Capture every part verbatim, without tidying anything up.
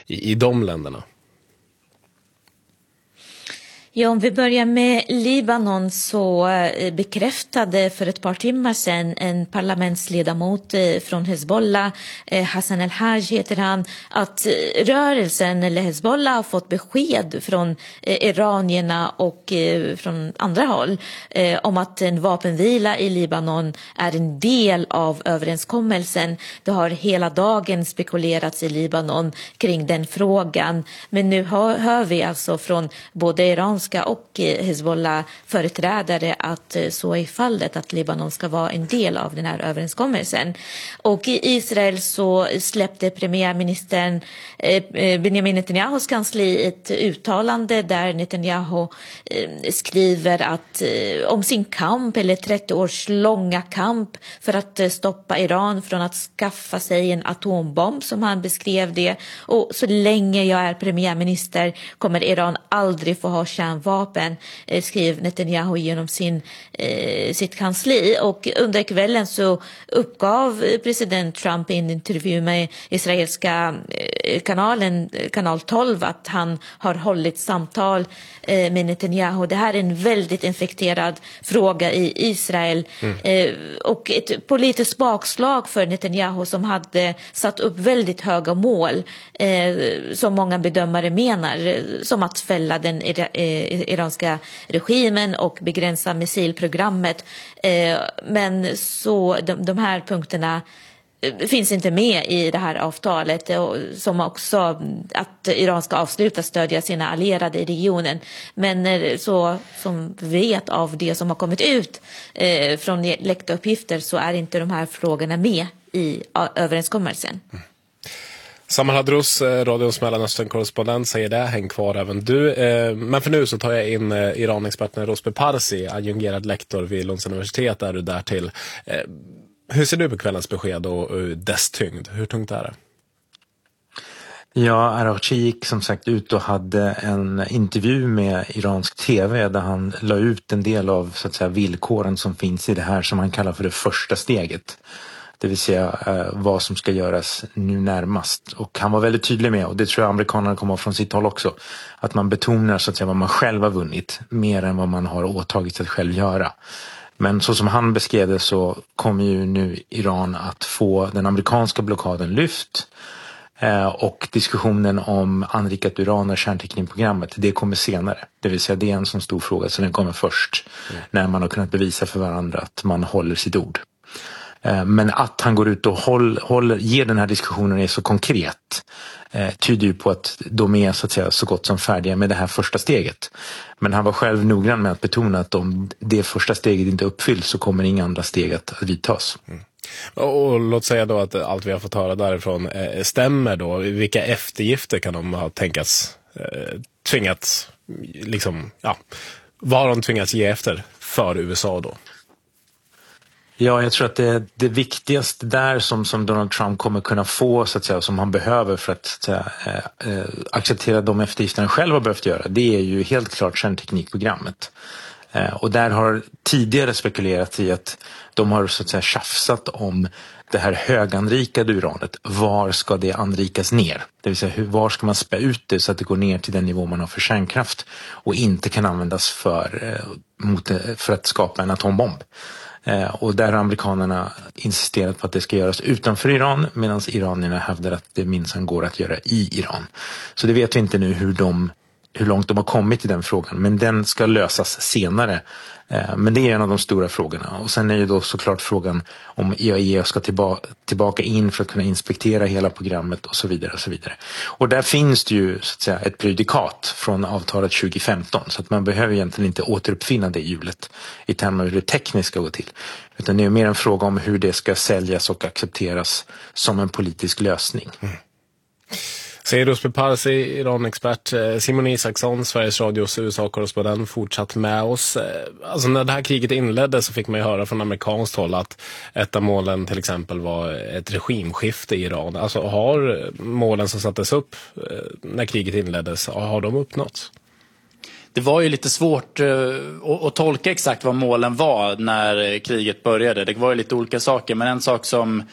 i, i de länderna? Ja, om vi börjar med Libanon så bekräftade för ett par timmar sedan en parlamentsledamot från Hezbollah, Hassan El-Haj heter han, att rörelsen eller Hezbollah har fått besked från iranierna och från andra håll om att en vapenvila i Libanon är en del av överenskommelsen. Det har hela dagen spekulerats i Libanon kring den frågan, men nu hör, hör vi alltså från både iranska och Hezbollah-företrädare att så är fallet, att Libanon ska vara en del av den här överenskommelsen. Och i Israel så släppte premiärministern Benjamin Netanyahus kansli ett uttalande där Netanyahu skriver att om sin kamp, eller trettio års långa kamp för att stoppa Iran från att skaffa sig en atombomb, som han beskrev det. Och så länge jag är premiärminister kommer Iran aldrig få ha kärnvapen, skrev Netanyahu genom sin, eh, sitt kansli. Och under kvällen så uppgav president Trump i en intervju med israeliska kanalen, kanal tolv, att han har hållit samtal eh, med Netanyahu. Det här är en väldigt infekterad fråga i Israel mm. eh, och ett politiskt bakslag för Netanyahu, som hade satt upp väldigt höga mål eh, som många bedömare menar, som att fälla den iranska regimen och begränsa missilprogrammet. Eh, men så de, de här punkterna finns inte med i det här avtalet, som också att Iran ska avsluta stödja sina allierade i regionen. Men så som vi vet av det som har kommit ut eh, från läckta uppgifter, så är inte de här frågorna med i överenskommelsen. Mm. Samar Hadrous, radions Mellanöstern-korrespondent, säger det. Häng kvar även du. Men för nu så tar jag in Iran-experten Rosbe Parsi, adjungerad lektor vid Lunds universitet, är du där till. Hur ser du på kvällens besked och dess tyngd? Hur tungt är det? Ja, Araghchi gick som sagt ut och hade en intervju med iransk tv där han la ut en del av så att säga villkoren som finns i det här som han kallar för det första steget. Det vill säga eh, vad som ska göras nu närmast. Och han var väldigt tydlig med, och det tror jag amerikanerna kommer från sitt håll också, att man betonar så att säga vad man själv har vunnit mer än vad man har åtagit sig att själv göra. Men så som han beskrev det så kommer ju nu Iran att få den amerikanska blockaden lyft. Eh, och diskussionen om anrikat uran och kärnteknikprogrammet, det kommer senare. Det vill säga det är en sån stor fråga, så den kommer först mm. när man har kunnat bevisa för varandra att man håller sitt ord. Men att han går ut och håller, håller, ger den här diskussionen är så konkret eh, tyder ju på att de är så att säga så gott som färdiga med det här första steget. Men han var själv noggrann med att betona att om det första steget inte uppfylls så kommer inga andra steg att vidtas. Mm. Och låt säga då att allt vi har fått höra därifrån eh, stämmer då. Vilka eftergifter kan de ha tänkas eh, tvingats liksom, ja, vad har de tvingats ge efter för U S A då? Ja, jag tror att det, det viktigaste där som, som Donald Trump kommer kunna få så att säga, som han behöver för att, så att säga, äh, acceptera de eftergifter han själv har behövt göra, det är ju helt klart kärnteknikprogrammet. Äh, och där har tidigare spekulerat i att de har så att säga tjafsat om det här höganrikade uranet. Var ska det anrikas ner? Det vill säga hur, var ska man spä ut det så att det går ner till den nivå man har för kärnkraft och inte kan användas för, äh, mot, för att skapa en atombomb. Eh, och där har amerikanerna insisterat på att det ska göras utanför Iran, medan iranierna hävdar att det minsann går att göra i Iran. Så det vet vi inte nu hur, de, hur långt de har kommit i den frågan, men den ska lösas senare. Eh, men det är en av de stora frågorna. Och sen är ju då såklart frågan om I A E A ska tillba- tillbaka in för att kunna inspektera hela programmet och så vidare och så vidare. Och där finns det ju så att säga ett prejudikat från avtalet tjugo femton, så att man behöver egentligen inte återuppfinna det hjulet i termer av hur det tekniskt ska gå till. Utan det är mer en fråga om hur det ska säljas och accepteras som en politisk lösning. Mm. Säger Rosbe Parsi, Iran-expert. Simon Isaksson, Sveriges Radios U S A-korrespondent, fortsatt med oss. Alltså när det här kriget inleddes så fick man ju höra från amerikanskt håll att ett av målen till exempel var ett regimskifte i Iran. Alltså har målen som sattes upp när kriget inleddes, har de uppnåtts? Det var ju lite svårt uh, att tolka exakt vad målen var när kriget började. Det var ju lite olika saker, men en sak som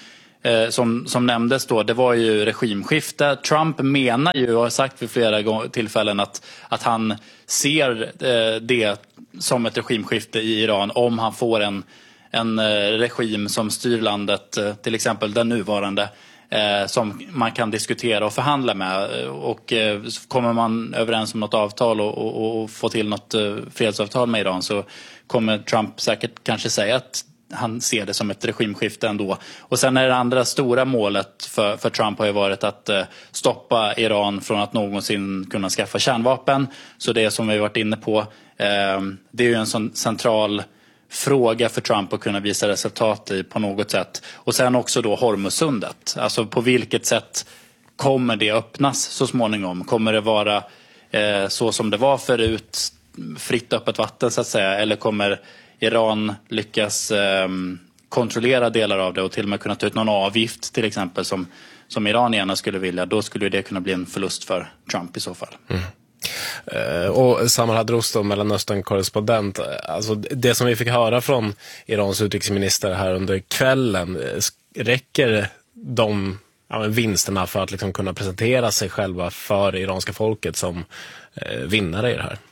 eh, som, som nämndes då, det var ju regimskifte. Trump menar ju och har sagt vid flera tillfällen att, att han ser eh, det som ett regimskifte i Iran om han får en, en eh, regim som styr landet, eh, till exempel den nuvarande, Eh, som man kan diskutera och förhandla med, och eh, kommer man överens om något avtal och, och, och få till något eh, fredsavtal med Iran, så kommer Trump säkert kanske säga att han ser det som ett regimskifte ändå. Och sen är det andra stora målet för, för Trump har ju varit att eh, stoppa Iran från att någonsin kunna skaffa kärnvapen. Så det som vi varit inne på, eh, det är ju en sån central fråga för Trump att kunna visa resultat i på något sätt. Och sen också då Hormuzsundet. Alltså på vilket sätt kommer det öppnas så småningom? Kommer det vara eh, så som det var förut, fritt öppet vatten så att säga? Eller kommer Iran lyckas eh, kontrollera delar av det och till och med kunna ta ut någon avgift till exempel som, som Iran gärna skulle vilja? Då skulle det kunna bli en förlust för Trump i så fall. Mm. Uh, och Samar Hadrouz, Mellanöstern-korrespondent, alltså det som vi fick höra från Irans utrikesminister här under kvällen, räcker de ja, vinsterna för att liksom kunna presentera sig själva för det iranska folket som uh, vinnare i det här?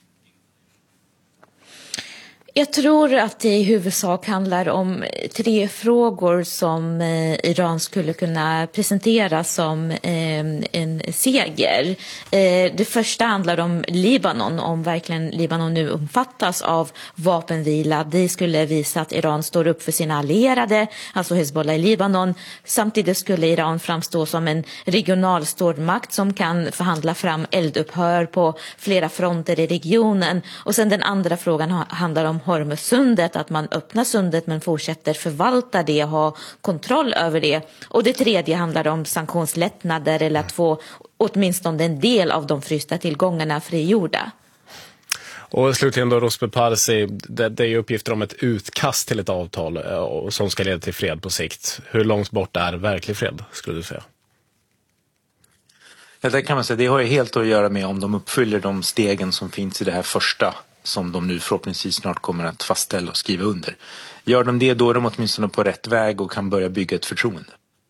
Jag tror att det i huvudsak handlar om tre frågor som eh, Iran skulle kunna presentera som eh, en seger. Eh, det första handlar om Libanon, om verkligen Libanon nu omfattas av vapenvila. Det skulle visa att Iran står upp för sina allierade, alltså Hezbollah i Libanon. Samtidigt skulle Iran framstå som en regional stormakt som kan förhandla fram eldupphör på flera fronter i regionen. Och sen den andra frågan handlar om Hormuzsundet, att man öppnar sundet men fortsätter förvalta det och ha kontroll över det. Och det tredje handlar om sanktionslättnader eller att få åtminstone en del av de frysta tillgångarna frigjorda. Och slutligen då Rouzbeh Parsi, det, det är ju uppgifter om ett utkast till ett avtal och som ska leda till fred på sikt. Hur långt bort är verklig fred, skulle du säga? Ja, det kan man säga. Det har ju helt att göra med om de uppfyller de stegen som finns i det här första som de nu förhoppningsvis snart kommer att fastställa och skriva under. Gör de det, då är de åtminstone på rätt väg och kan börja bygga ett förtroende.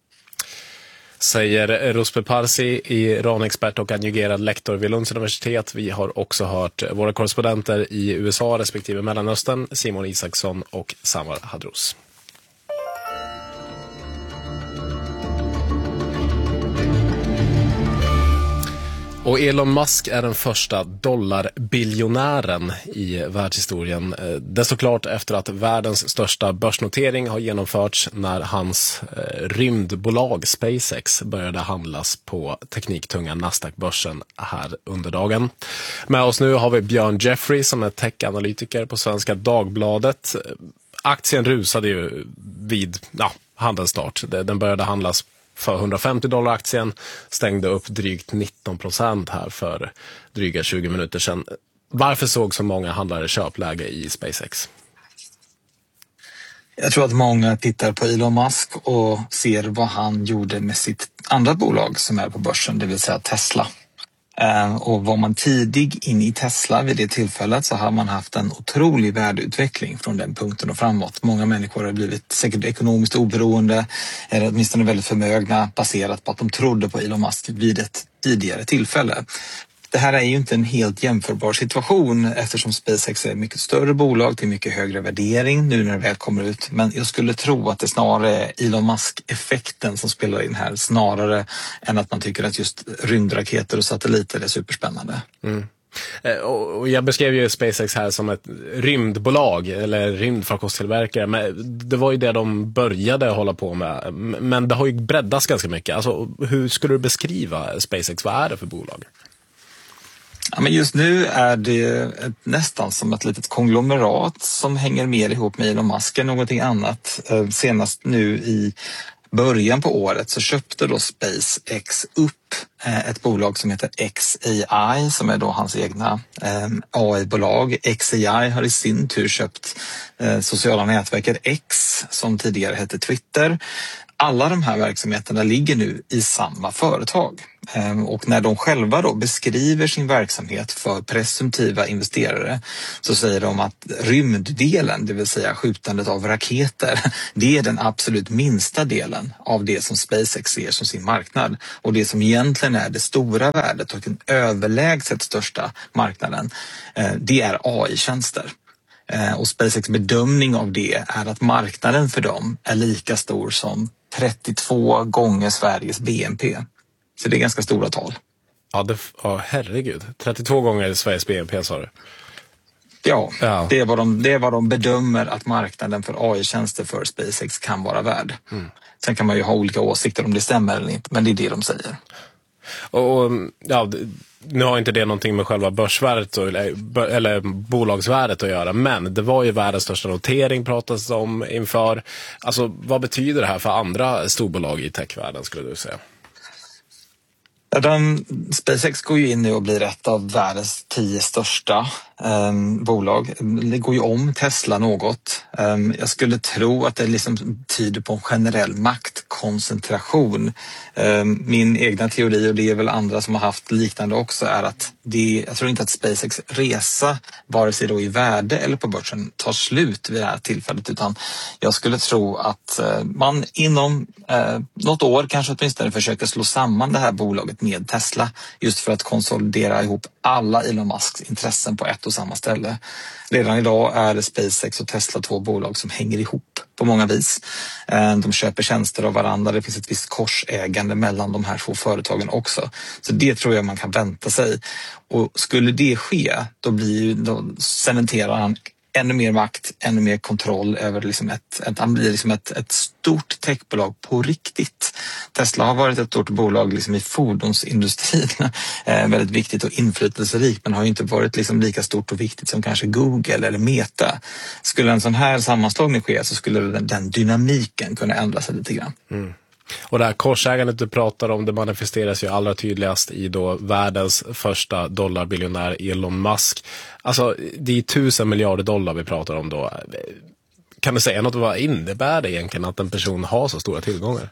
Säger Rouzbeh Parsi, Iran-expert och adjungerad lektor vid Lunds universitet. Vi har också hört våra korrespondenter i U S A respektive Mellanöstern, Simon Isaksson och Samar Hadrouz. Och Elon Musk är den första dollarbiljonären i världshistorien. Det står klart efter att världens största börsnotering har genomförts när hans rymdbolag SpaceX började handlas på tekniktunga Nasdaq-börsen här under dagen. Med oss nu har vi Björn Jeffrey som är tech-analytiker på Svenska Dagbladet. Aktien rusade ju vid ja, handelsstart. Den började handlas för hundrafemtio dollar aktien, stängde upp drygt nitton procent här för dryga tjugo minuter sedan. Varför såg så många handlare köpläge i SpaceX? Jag tror att många tittar på Elon Musk och ser vad han gjorde med sitt andra bolag som är på börsen, det vill säga Tesla. Och var man tidig in i Tesla vid det tillfället så har man haft en otrolig värdeutveckling från den punkten och framåt. Många människor har blivit säkert ekonomiskt oberoende eller åtminstone väldigt förmögna baserat på att de trodde på Elon Musk vid ett tidigare tillfälle. Det här är ju inte en helt jämförbar situation eftersom SpaceX är ett mycket större bolag till mycket högre värdering nu när det väl kommer ut. Men jag skulle tro att det snarare är Elon Musk-effekten som spelar in här snarare än att man tycker att just rymdraketer och satelliter är superspännande. Mm. Och jag beskrev ju SpaceX här som ett rymdbolag eller rymdfarkosttillverkare, men det var ju det de började hålla på med. Men det har ju breddats ganska mycket. Alltså, hur skulle du beskriva SpaceX? Vad är det för bolag? Ja, men just nu är det ett, nästan som ett litet konglomerat som hänger mer ihop med Elon Musk än någonting annat. Senast nu i början på året så köpte då SpaceX upp ett bolag som heter X A I som är då hans egna A I-bolag. X A I har i sin tur köpt sociala nätverket X som tidigare hette Twitter. Alla de här verksamheterna ligger nu i samma företag. Och när de själva då beskriver sin verksamhet för presumtiva investerare så säger de att rymddelen, det vill säga skjutandet av raketer, det är den absolut minsta delen av det som SpaceX ser som sin marknad. Och det som egentligen är det stora värdet och den överlägset största marknaden, det är A I-tjänster. Och SpaceX bedömning av det är att marknaden för dem är lika stor som trettiotvå gånger Sveriges B N P. Så det är ganska stora tal. Ja, det, ja herregud. trettiotvå gånger Sveriges B N P, sa du? Ja, ja. Det, är vad de, det är vad de bedömer att marknaden för A I-tjänster för SpaceX kan vara värd. Mm. Sen kan man ju ha olika åsikter om det stämmer eller inte, men det är det de säger. Och ja, nu har inte det någonting med själva börsvärdet eller, eller bolagsvärdet att göra, men det var ju världens största notering pratas om inför. Alltså, vad betyder det här för andra storbolag i techvärlden, skulle du säga? De, SpaceX går ju in nu och blir ett av världens tio största eh, bolag. Det går ju om Tesla något. Eh, jag skulle tro att det liksom tyder på en generell maktkoncentration. Eh, min egna teori, och det är väl andra som har haft liknande också, är att det, jag tror inte att SpaceX resa, vare sig då i värde eller på börsen, tar slut vid det här tillfället, utan jag skulle tro att eh, man inom eh, något år kanske åtminstone försöker slå samman det här bolaget med Tesla, just för att konsolidera ihop alla Elon Musks intressen på ett och samma ställe. Redan idag är SpaceX och Tesla två bolag som hänger ihop på många vis. De köper tjänster av varandra, det finns ett visst korsägande mellan de här två företagen också. Så det tror jag man kan vänta sig. Och skulle det ske, då, blir ju, då cementerar han ännu mer makt, ännu mer kontroll över liksom ett, ett, han blir liksom ett, ett stort techbolag på riktigt. Tesla har varit ett stort bolag liksom i fordonsindustrin, eh, väldigt viktigt och inflytelserikt, men har ju inte varit liksom lika stort och viktigt som kanske Google eller Meta. Skulle en sån här sammanslagning ske, så skulle den, den dynamiken kunna ändra sig lite grann. Mm. Och det här korsägandet du pratar om, det manifesteras ju allra tydligast i då världens första dollarbiljonär Elon Musk. Alltså, det är tusen miljarder dollar vi pratar om då. Kan du säga något, vad innebär det egentligen att en person har så stora tillgångar?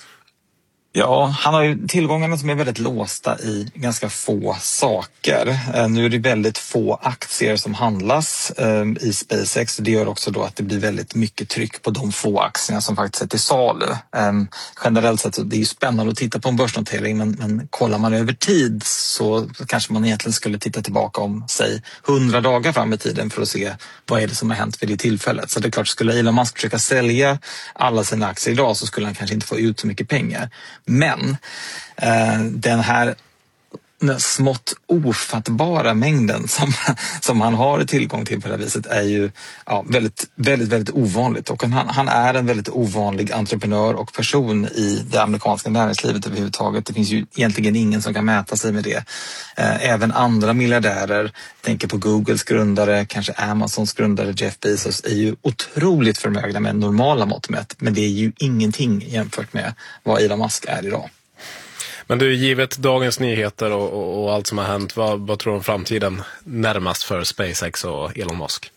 Ja, han har ju tillgångarna som är väldigt låsta i ganska få saker. Nu är det väldigt få aktier som handlas i SpaceX. Det gör också då att det blir väldigt mycket tryck på de få aktierna som faktiskt är till salu. Generellt sett så det är ju spännande att titta på en börsnotering, men, men kollar man över tid så kanske man egentligen skulle titta tillbaka om, säg, hundra dagar fram i tiden för att se vad är det som har hänt vid det tillfället. Så det är klart, skulle Elon Musk försöka sälja alla sina aktier idag så skulle han kanske inte få ut så mycket pengar. Men eh, den här smått ofattbara mängden som, som han har tillgång till på det här viset är ju ja, väldigt, väldigt, väldigt ovanligt. Och han, han är en väldigt ovanlig entreprenör och person i det amerikanska näringslivet överhuvudtaget. Det finns ju egentligen ingen som kan mäta sig med det. Eh, även andra miljardärer, tänker på Googles grundare, kanske Amazons grundare Jeff Bezos, är ju otroligt förmögna med normala mått mätt. Men det är ju ingenting jämfört med vad Elon Musk är idag. Men du, givet dagens nyheter och, och, och allt som har hänt, vad, vad tror du om framtiden närmast för SpaceX och Elon Musk?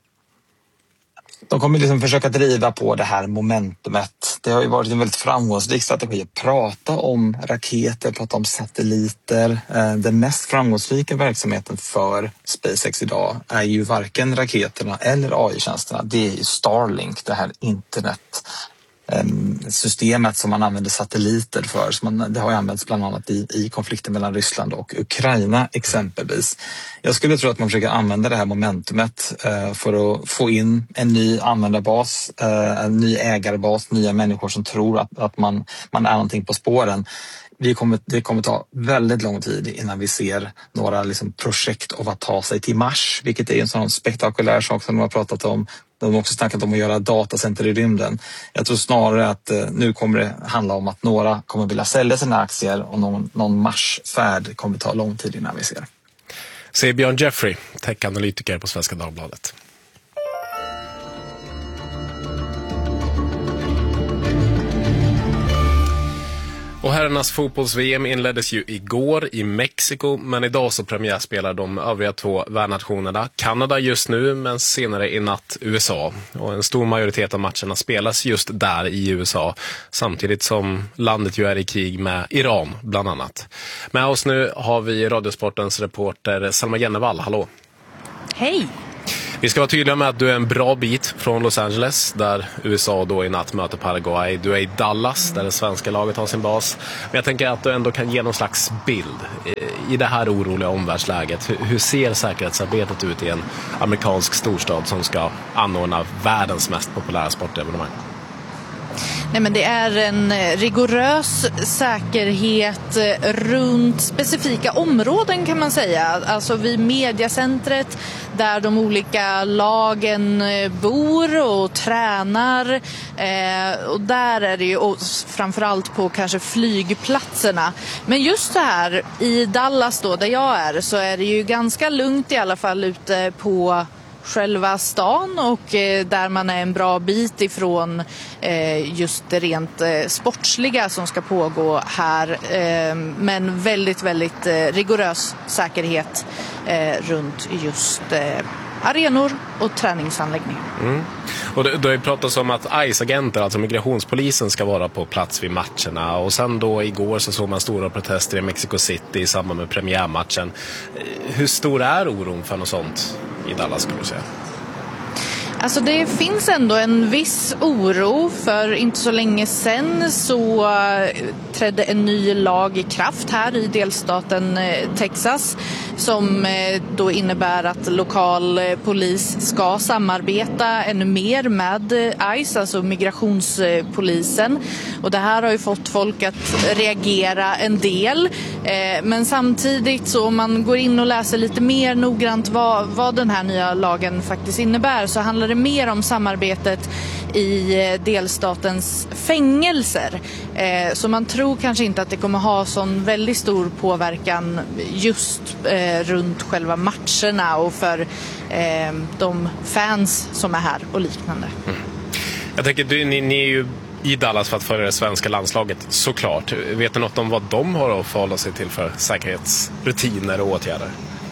De kommer liksom försöka driva på det här momentumet. Det har ju varit en väldigt framgångsrik strategi att prata om raketer, prata om satelliter. Den mest framgångsrika verksamheten för SpaceX idag är ju varken raketerna eller A I-tjänsterna. Det är ju Starlink, det här internet systemet som man använder satelliter för. Så man, det har ju använts bland annat i, i konflikten mellan Ryssland och Ukraina exempelvis. Jag skulle tro att man försöker använda det här momentumet eh, för att få in en ny användarbas, eh, en ny ägarbas, nya människor som tror att, att man, man är någonting på spåren. Vi kommer, det kommer ta väldigt lång tid innan vi ser några liksom, projekt av att ta sig till Mars, vilket är en sån spektakulär sak som de har pratat om. De har också snackat om att göra datacenter i rymden. Jag tror snarare att eh, nu kommer det handla om att några kommer vilja sälja sina aktier och någon, någon Mars-färd kommer ta lång tid innan vi ser. Säger Björn Jeffrey, tech-analytiker på Svenska Dagbladet. Och herrarnas fotbolls-V M inleddes ju igår i Mexiko, men idag så premiärspelar de övriga två värdnationerna. Kanada just nu, men senare i natt U S A. Och en stor majoritet av matcherna spelas just där i U S A, samtidigt som landet ju är i krig med Iran bland annat. Med oss nu har vi Radiosportens reporter Selma Jennevall. Hallå! Hej! Vi ska vara tydliga med att du är en bra bit från Los Angeles, där U S A då i natt möter Paraguay. Du är i Dallas, där det svenska laget har sin bas. Men jag tänker att du ändå kan ge någon slags bild i det här oroliga omvärldsläget. Hur ser säkerhetsarbetet ut i en amerikansk storstad som ska anordna världens mest populära sportevenemang? Nej, men det är en rigorös säkerhet runt specifika områden kan man säga. Alltså vid mediacentret där de olika lagen bor och tränar. Eh, och där är det ju och framförallt på kanske flygplatserna. Men just så här i Dallas då där jag är så är det ju ganska lugnt i alla fall ute på själva stan och eh, där man är en bra bit ifrån eh, just det rent eh, sportsliga som ska pågå här. Eh, men väldigt, väldigt eh, rigorös säkerhet eh, runt just eh, arenor och träningsanläggningar. Mm. Och det, det har ju pratats om att I C E-agenter, alltså migrationspolisen, ska vara på plats vid matcherna. Och sen då igår så såg man stora protester i Mexico City i samband med premiärmatchen. Hur stor är oron för något sånt i Dallas, skulle du säga? Alltså det finns ändå en viss oro, för inte så länge sedan så trädde en ny lag i kraft här i delstaten Texas som då innebär att lokal polis ska samarbeta ännu mer med I C E, alltså migrationspolisen. Och det här har ju fått folk att reagera en del. Men samtidigt så om man går in och läser lite mer noggrant vad, vad den här nya lagen faktiskt innebär så handlar det mer om samarbetet i delstatens fängelser. Eh, så man tror kanske inte att det kommer ha sån väldigt stor påverkan just eh, runt själva matcherna och för eh, de fans som är här och liknande. Mm. Jag tänker, du, ni, ni är ju i Dallas för att följa det svenska landslaget, såklart. Vet du något om vad de har att förhålla sig till för säkerhetsrutiner och åtgärder?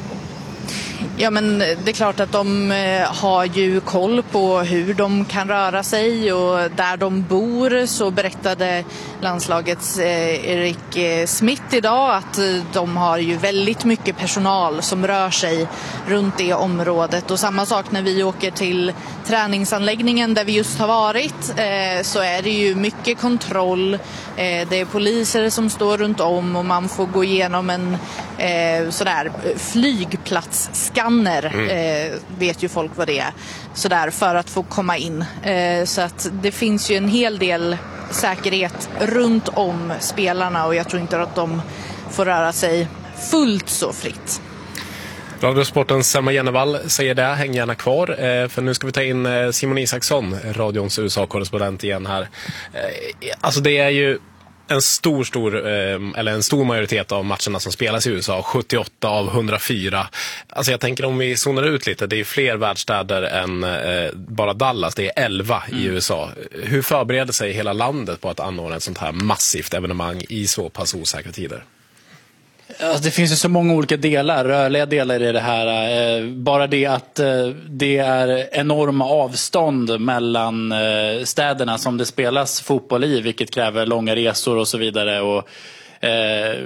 Ja, men det är klart att de har ju koll på hur de kan röra sig och där de bor så berättade landslagets Erik Smith idag att de har ju väldigt mycket personal som rör sig runt det området. Och samma sak när vi åker till träningsanläggningen där vi just har varit så är det ju mycket kontroll. Det är poliser som står runt om och man får gå igenom en sådär flygplatsskanner. Mm. Eh, vet ju folk vad det är sådär, för att få komma in. Eh, så att det finns ju en hel del säkerhet runt om spelarna och jag tror inte att de får röra sig fullt så fritt. Radiosportens Selma Jennevall säger det. Häng gärna kvar, eh, för nu ska vi ta in eh, Simon Isaksson, radions U S A-korrespondent igen här. Eh, alltså det är ju En stor, stor, eller en stor majoritet av matcherna som spelas i U S A, sjuttioåtta av hundrafyra. Alltså jag tänker om vi zonar ut lite, det är fler världsstäder än eh, bara Dallas, det är elva mm. i U S A. Hur förbereder sig hela landet på att anordna ett sånt här massivt evenemang i så pass osäkra tider? Alltså det finns ju så många olika delar, rörliga delar i det här. Bara det att det är enorma avstånd mellan städerna som det spelas fotboll i, vilket kräver långa resor och så vidare. Och, eh,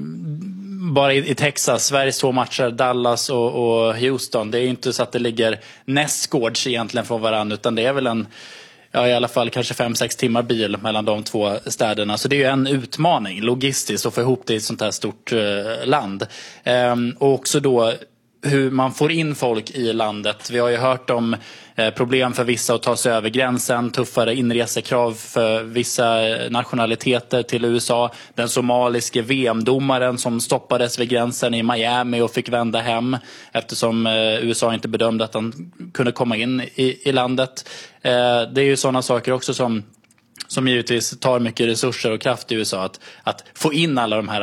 bara i, i Texas, Sveriges två matcher, Dallas och, och Houston, det är ju inte så att det ligger nästgårds egentligen från varandra, utan det är väl en Ja, i alla fall kanske fem sex timmar bil mellan de två städerna. Så det är ju en utmaning logistiskt att få ihop det i ett sånt här stort eh, land. Ehm, och också då hur man får in folk i landet. Vi har ju hört om eh, problem för vissa att ta sig över gränsen, tuffare inresekrav för vissa nationaliteter till U S A. Den somaliske V M-domaren som stoppades vid gränsen i Miami och fick vända hem eftersom eh, U S A inte bedömde att han kunde komma in i, i landet. Eh, det är ju sådana saker också som som givetvis tar mycket resurser och kraft i U S A att, att få in alla de här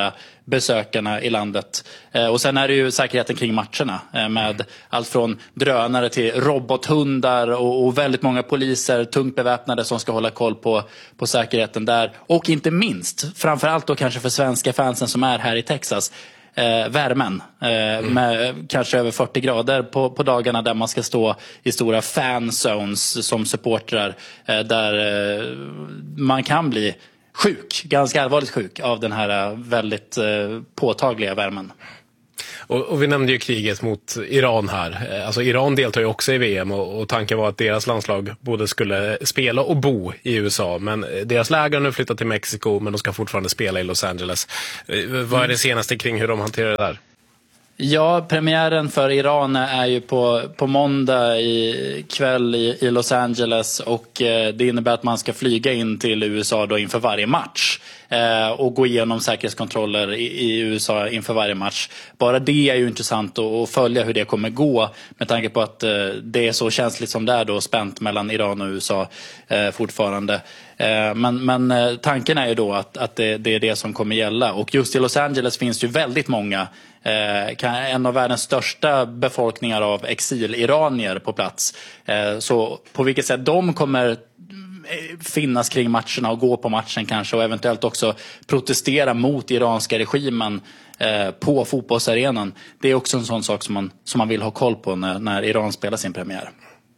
besökarna i landet. Och sen är det ju säkerheten kring matcherna med allt från drönare till robothundar och, och väldigt många poliser, tungt beväpnade som ska hålla koll på, på säkerheten där. Och inte minst, framförallt då kanske för svenska fansen som är här i Texas, Eh, värmen eh, mm. med kanske över fyrtio grader på, på dagarna där man ska stå i stora fanzones som supportrar eh, där eh, man kan bli sjuk, ganska allvarligt sjuk av den här väldigt eh, påtagliga värmen. Och, och vi nämnde ju kriget mot Iran här. Alltså Iran deltar ju också i V M och, och tanken var att deras landslag både skulle spela och bo i U S A. Men deras läger har nu flyttat till Mexiko, men de ska fortfarande spela i Los Angeles. Vad är det senaste kring hur de hanterar det där? Ja, premiären för Iran är ju på, på måndag i kväll i, i Los Angeles och eh, det innebär att man ska flyga in till U S A då inför varje match eh, och gå igenom säkerhetskontroller i, i U S A inför varje match. Bara det är ju intressant att, att följa hur det kommer gå med tanke på att eh, det är så känsligt som det är då, spänt mellan Iran och U S A eh, fortfarande. Eh, men, men eh, tanken är ju då att, att det, det är det som kommer gälla, och just i Los Angeles finns ju väldigt många Eh, en av världens största befolkningar av exil-iranier på plats. Eh, så på vilket sätt de kommer finnas kring matcherna och gå på matchen kanske, och eventuellt också protestera mot iranska regimen eh, på fotbollsarenan. Det är också en sån sak som man, som man vill ha koll på när, när Iran spelar sin premiär.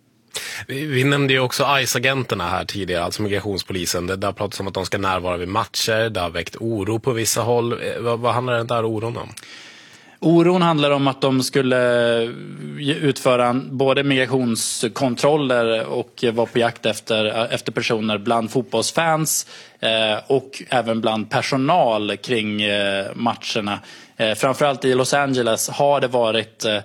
Vi, vi nämnde ju också I C E-agenterna här tidigare, alltså migrationspolisen. Det där pratas om att de ska närvara vid matcher. Det har väckt oro på vissa håll. Eh, vad, vad handlar den där oron om? Oron handlar om att de skulle utföra både migrationskontroller och vara på jakt efter, efter personer bland fotbollsfans eh, och även bland personal kring eh, matcherna. Eh, framförallt i Los Angeles har det varit eh,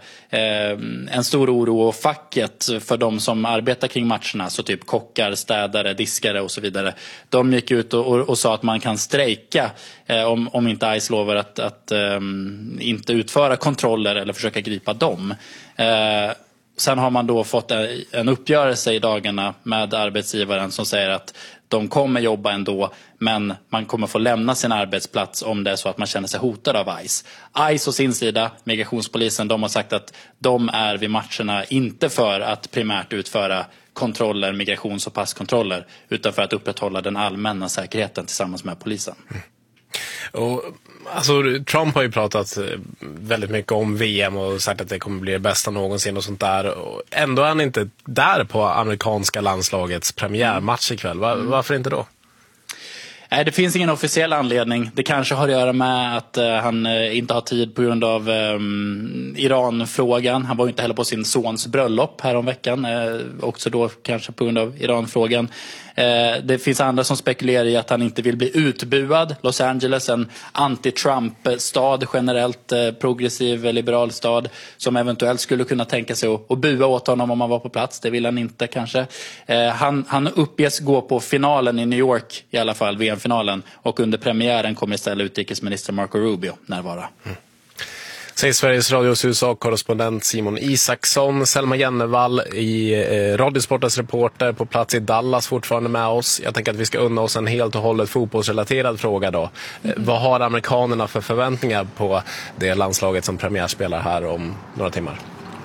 en stor oro, och facket för de som arbetar kring matcherna, så typ kockar, städare, diskare och så vidare, de gick ut och, och, och sa att man kan strejka eh, om, om inte ICE lovar att, att eh, inte utföra kontroller eller försöka gripa dem. Eh, sen har man då fått en uppgörelse i dagarna med arbetsgivaren som säger att de kommer jobba ändå, men man kommer få lämna sin arbetsplats om det är så att man känner sig hotad av ICE. ICE och sin sida, migrationspolisen, de har sagt att de är vid matcherna inte för att primärt utföra kontroller, migrations- och passkontroller, utan för att upprätthålla den allmänna säkerheten tillsammans med polisen. Mm. Och, alltså, Trump har ju pratat väldigt mycket om V M och sagt att det kommer bli det bästa någonsin och sånt där. Och ändå är han inte där på amerikanska landslagets premiärmatch ikväll. Var, mm. Varför inte då? Nej, det finns ingen officiell anledning. Det kanske har att göra med att uh, han uh, inte har tid på grund av um, Iran-frågan. Han var ju inte heller på sin sons bröllop här om veckan. Uh, också då kanske på grund av Iran-frågan. Uh, det finns andra som spekulerar i att han inte vill bli utbuad. Los Angeles, en anti-Trump-stad, generellt uh, progressiv, liberal stad, som eventuellt skulle kunna tänka sig att, att bua åt honom om han var på plats. Det vill han inte kanske. Uh, han, han uppges gå på finalen i New York i alla fall, V M-finalen, och under premiären kommer istället utrikesminister Marco Rubio närvara. Mm. Säger Sveriges Radios U S A-korrespondent Simon Isaksson. Selma Jennevall i eh, Radiosportens reporter på plats i Dallas fortfarande med oss. Jag tänker att vi ska unna oss en helt och hållet fotbollsrelaterad fråga då. Eh, vad har amerikanerna för förväntningar på det landslaget som premiärspelar här om några timmar?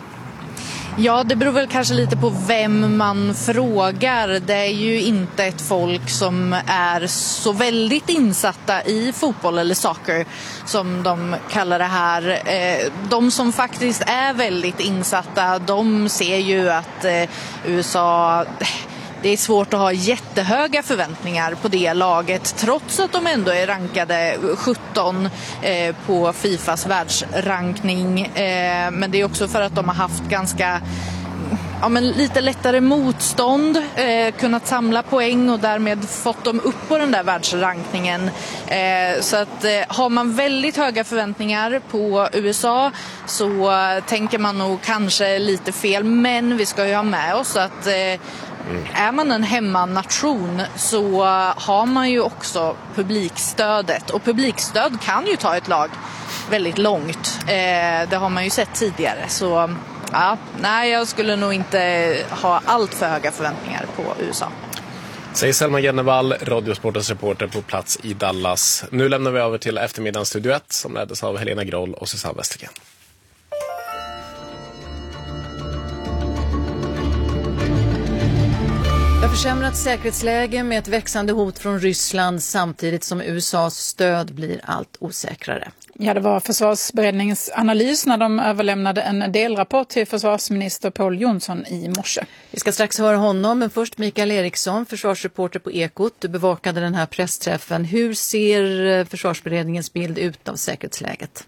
Ja, det beror väl kanske lite på vem man frågar. Det är ju inte ett folk som är så väldigt insatta i fotboll eller soccer som de kallar det här. De som faktiskt är väldigt insatta, de ser ju att U S A... Det är svårt att ha jättehöga förväntningar på det laget, trots att de ändå är rankade sjutton eh, på Fifas världsrankning. Eh, men det är också för att de har haft ganska ja, men lite lättare motstånd, eh, kunnat samla poäng och därmed fått dem upp på den där världsrankningen. Eh, så att eh, har man väldigt höga förväntningar på U S A så eh, tänker man nog kanske lite fel. Men vi ska ju ha med oss att eh, Mm. är man en hemmanation så har man ju också publikstödet, och publikstöd kan ju ta ett lag väldigt långt. Eh, det har man ju sett tidigare, så ja, nej, jag skulle nog inte ha allt för höga förväntningar på U S A. Säger Selma Gennevall, Radiosportens reporter på plats i Dallas. Nu lämnar vi över till eftermiddagens Studio ett som leddes av Helena Groll och Susanne Westergren. Det har försämrat säkerhetsläge med ett växande hot från Ryssland samtidigt som U S A:s stöd blir allt osäkrare. Ja, det var försvarsberedningens analys när de överlämnade en delrapport till försvarsminister Pål Jonson i morse. Vi ska strax höra honom, men först Mikael Eriksson, försvarsreporter på Ekot. Du bevakade den här pressträffen. Hur ser försvarsberedningens bild ut av säkerhetsläget?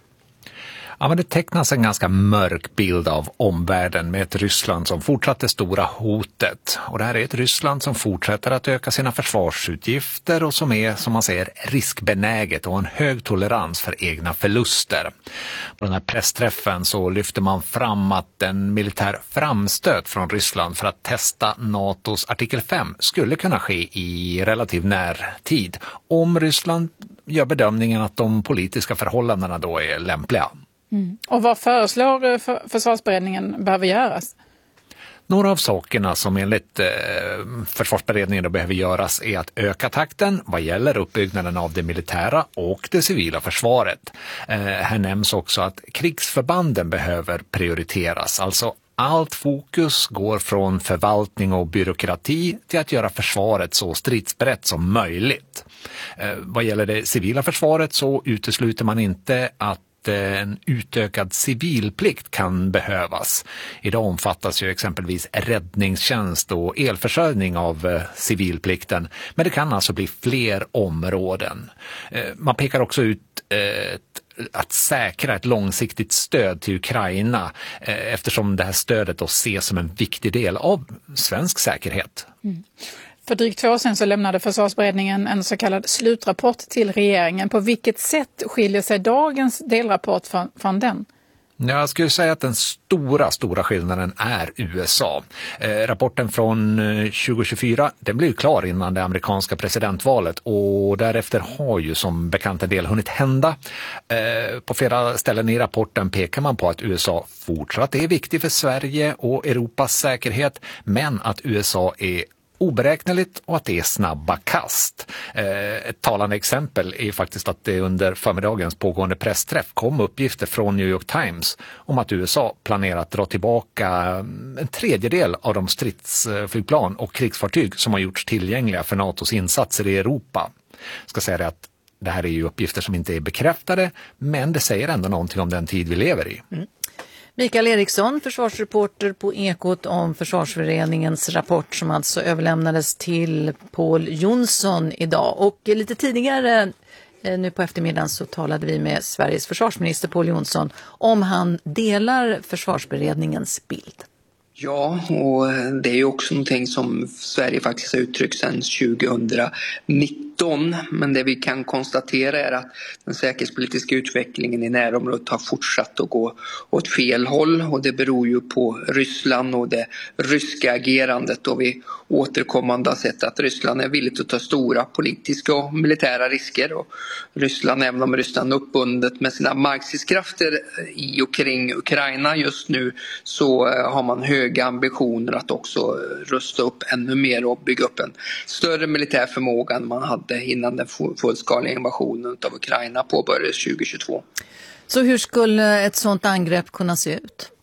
Ja, men det tecknas en ganska mörk bild av omvärlden med ett Ryssland som fortsatt det stora hotet. Och det här är ett Ryssland som fortsätter att öka sina försvarsutgifter och som är, som man säger, riskbenäget och en hög tolerans för egna förluster. På den här pressträffen så lyfter man fram att en militär framstöt från Ryssland för att testa NATOs artikel fem skulle kunna ske i relativ närtid om Ryssland gör bedömningen att de politiska förhållandena då är lämpliga. Mm. Och vad föreslår för, försvarsberedningen behöver göras? Några av sakerna som enligt eh, försvarsberedningen då behöver göras är att öka takten vad gäller uppbyggnaden av det militära och det civila försvaret. Eh, här nämns också att krigsförbanden behöver prioriteras, alltså allt fokus går från förvaltning och byråkrati till att göra försvaret så stridsberett som möjligt. Eh, vad gäller det civila försvaret så utesluter man inte att en utökad civilplikt kan behövas. Idag omfattas ju exempelvis räddningstjänst och elförsörjning av civilplikten, men det kan alltså bli fler områden. Man pekar också ut ett, att säkra ett långsiktigt stöd till Ukraina eftersom det här stödet då ses som en viktig del av svensk säkerhet. Mm. För drygt två år sedan så lämnade försvarsberedningen en så kallad slutrapport till regeringen. På vilket sätt skiljer sig dagens delrapport från, från den? Jag skulle säga att den stora, stora skillnaden är U S A. Eh, rapporten från tjugo tjugofyra, den blev ju klar innan det amerikanska presidentvalet och därefter har ju som bekant en del hunnit hända. Eh, på flera ställen i rapporten pekar man på att U S A fortsatt är viktig för Sverige och Europas säkerhet, men att U S A är oberäkneligt och att det är snabba kast. Eh, ett talande exempel är faktiskt att det under förmiddagens pågående pressträff kom uppgifter från New York Times om att U S A planerar att dra tillbaka en tredjedel av de stridsflygplan och krigsfartyg som har gjorts tillgängliga för NATOs insatser i Europa. Jag ska säga det att det här är ju uppgifter som inte är bekräftade, men det säger ändå någonting om den tid vi lever i. Mm. Mikael Eriksson, försvarsreporter på Ekot om försvarsberedningens rapport som alltså överlämnades till Pål Jonson idag. Och lite tidigare nu på eftermiddagen så talade vi med Sveriges försvarsminister Pål Jonson om han delar försvarsberedningens bild. Ja, och det är ju också någonting som Sverige faktiskt har uttryckt sedan tjugonitton. Men det vi kan konstatera är att den säkerhetspolitiska utvecklingen i närområdet har fortsatt att gå åt fel håll. Och det beror ju på Ryssland och det ryska agerandet. Och vi återkommande har sett att Ryssland är villigt att ta stora politiska och militära risker. Och Ryssland, även om Ryssland är uppbundet med sina markstridskrafter i och kring Ukraina just nu, så har man höga ambitioner att också rusta upp ännu mer och bygga upp en större militär förmåga än man hade innan den fullskaliga invasionen av Ukraina påbörjades tjugohundratjugotvå. Så hur skulle ett sådant angrepp kunna se ut?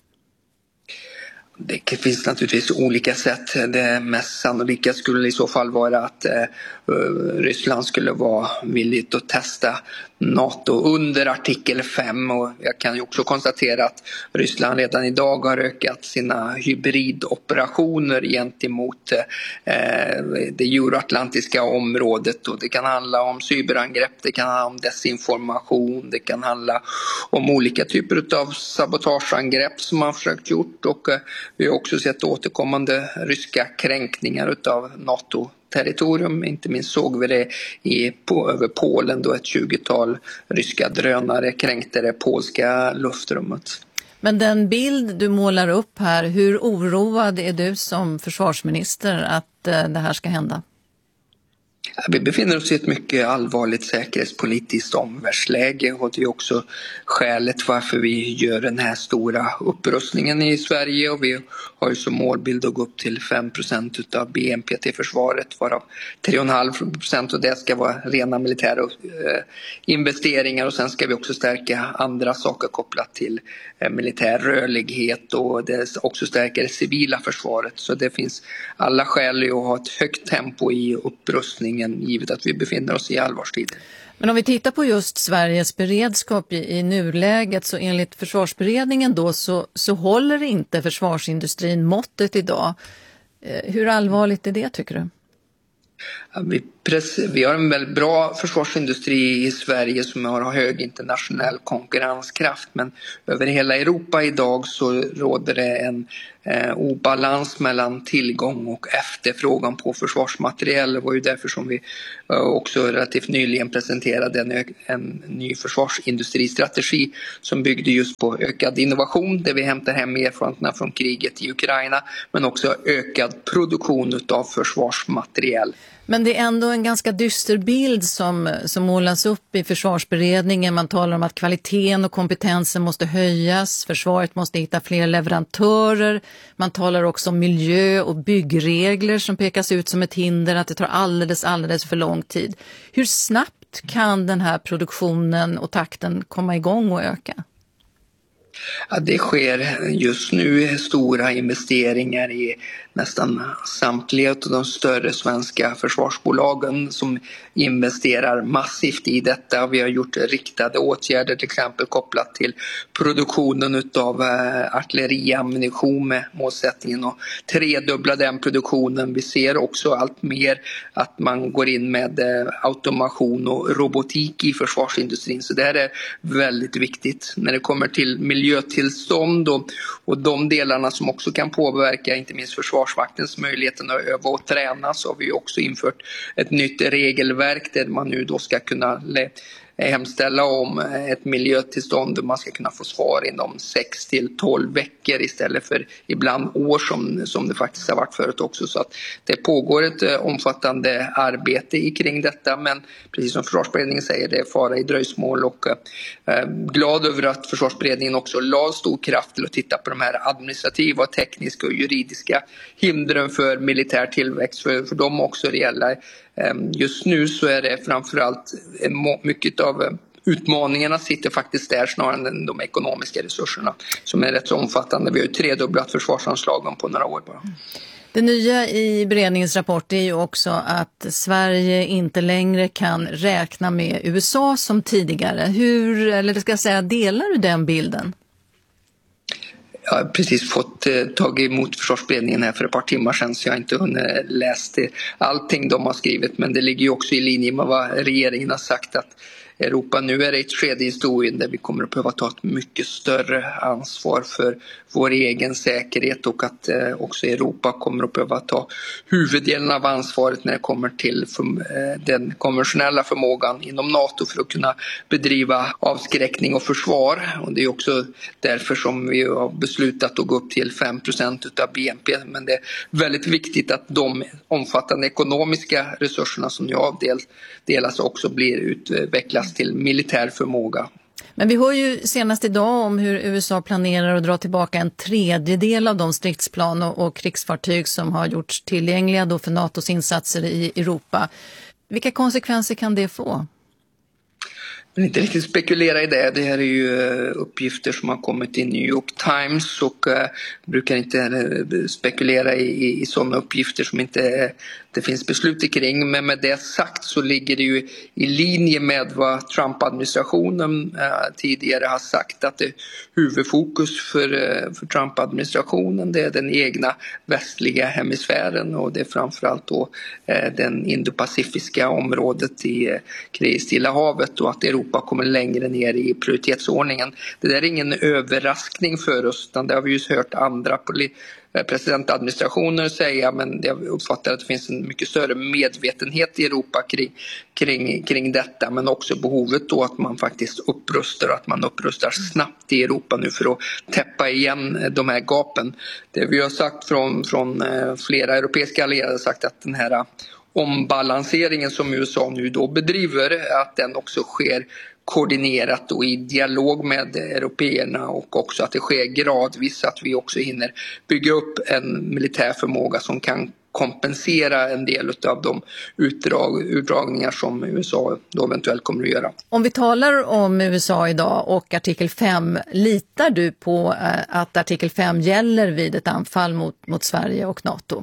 Det finns naturligtvis olika sätt. Det mest sannolika skulle i så fall vara att eh, Ryssland skulle vara villigt att testa NATO under artikel fem. Och jag kan ju också konstatera att Ryssland redan idag har ökat sina hybridoperationer gentemot eh, det euroatlantiska området. Och det kan handla om cyberangrepp, det kan handla om desinformation, det kan handla om olika typer av sabotageangrepp som man försökt gjort. Och eh, vi har också sett återkommande ryska kränkningar av NATO-territorium. Inte minst såg vi det i, på, över Polen då ett tjugotal ryska drönare kränkte det polska luftrummet. Men den bild du målar upp här, hur oroad är du som försvarsminister att eh, det här ska hända? Vi befinner oss i ett mycket allvarligt säkerhetspolitiskt omvärldsläge och det är också skälet varför vi gör den här stora upprustningen i Sverige, och vi har ju som målbild att gå upp till fem procent av B N P till försvaret, varav tre komma fem procent och det ska vara rena militära investeringar, och sen ska vi också stärka andra saker kopplat till militär rörlighet, och det också stärker det civila försvaret. Så det finns alla skäl att ha ett högt tempo i upprustningen givet att vi befinner oss i allvarstid. Men om vi tittar på just Sveriges beredskap i, i nuläget, så enligt försvarsberedningen då så, så håller inte försvarsindustrin måttet idag. Eh, hur allvarligt är det, tycker du? Ja, vi, press, vi har en väldigt bra försvarsindustri i Sverige som har hög internationell konkurrenskraft, men över hela Europa idag så råder det en eh, obalans mellan tillgång och efterfrågan på försvarsmateriel. Det var ju därför som vi eh, också relativt nyligen presenterade en, en ny försvarsindustristrategi som byggde just på ökad innovation, där vi hämtar hem erfarenheterna från kriget i Ukraina, men också ökad produktion av försvarsmateriel. Men det är ändå en ganska dyster bild som, som målas upp i försvarsberedningen. Man talar om att kvaliteten och kompetensen måste höjas. Försvaret måste hitta fler leverantörer. Man talar också om miljö- och byggregler som pekas ut som ett hinder, att det tar alldeles, alldeles för lång tid. Hur snabbt kan den här produktionen och takten komma igång och öka? Ja, det sker just nu stora investeringar i nästan samtliga av de större svenska försvarsbolagen som investerar massivt i detta. Vi har gjort riktade åtgärder till exempel kopplat till produktionen av artilleriammunition med målsättningen att tredubbla den produktionen. Vi ser också allt mer att man går in med automation och robotik i försvarsindustrin, så det här är väldigt viktigt. När det kommer till miljötillstånd och, och de delarna som också kan påverka inte minst försvarsmaktens möjligheten att öva och träna, så har vi också infört ett nytt regelverk där man nu då ska kunna hemställa om ett miljötillstånd och man ska kunna få svar inom sex till tolv veckor istället för ibland år som, som det faktiskt har varit förut också. Så att det pågår ett omfattande arbete i kring detta, men precis som försvarsberedningen säger, det är fara i dröjsmål, och eh, glad över att försvarsberedningen också la stor kraft till att titta på de här administrativa, tekniska och juridiska hindren för militär tillväxt, för, för de också reella. Just nu så är det framförallt mycket av utmaningarna sitter faktiskt där snarare än de ekonomiska resurserna som är rätt så omfattande. Vi har ju tredubblat försvarsanslagen på några år bara. Det nya i beredningens rapport är ju också att Sverige inte längre kan räkna med U S A som tidigare. Hur, eller ska jag säga, delar du den bilden? Jag har precis fått eh, tag emot försvarsberedningen här för ett par timmar sedan, så jag har inte hunnit läsa allting de har skrivit, men det ligger ju också i linje med vad regeringen har sagt, att Europa nu är i ett skede i historien där vi kommer att behöva ta ett mycket större ansvar för vår egen säkerhet, och att eh, också Europa kommer att behöva ta huvuddelen av ansvaret när det kommer till för, eh, den konventionella förmågan inom NATO för att kunna bedriva avskräckning och försvar. Och det är också därför som vi har beslutat att gå upp till fem procent av B N P, men det är väldigt viktigt att de omfattande ekonomiska resurserna som jag del, delas också blir utvecklas till militär förmåga. Men vi hör ju senast idag om hur U S A planerar att dra tillbaka en tredjedel av de stridsplan och, och krigsfartyg som har gjorts tillgängliga då för NATOs insatser i Europa. Vilka konsekvenser kan det få? Jag vill inte riktigt spekulera i det. Det här är ju uppgifter som har kommit i New York Times, och uh, brukar inte spekulera i, i, i sådana uppgifter som inte det finns beslut kring. Men med det sagt så ligger det ju i linje med vad Trump-administrationen uh, tidigare har sagt, att det huvudfokus för, uh, för Trump-administrationen det är den egna västliga hemisfären, och det är framförallt då uh, den indopacifiska området i, uh, i Stilla havet, och att Europa kommer längre ner i prioritetsordningen. Det där är ingen överraskning för oss, utan det har vi ju hört andra presidentadministrationer säga, men jag uppfattar att det finns en mycket större medvetenhet i Europa kring, kring, kring detta, men också behovet då att man faktiskt upprustar, och att man upprustar snabbt i Europa nu för att täppa igen de här gapen. Det vi har sagt från, från flera europeiska allierade har sagt att den här ombalanseringen som U S A nu då bedriver, att den också sker koordinerat och i dialog med européerna, och också att det sker gradvis, att vi också hinner bygga upp en militär förmåga som kan kompensera en del av de utdrag, utdragningar som U S A då eventuellt kommer att göra. Om vi talar om U S A idag och artikel fem, litar du på att artikel fem gäller vid ett anfall mot, mot Sverige och NATO?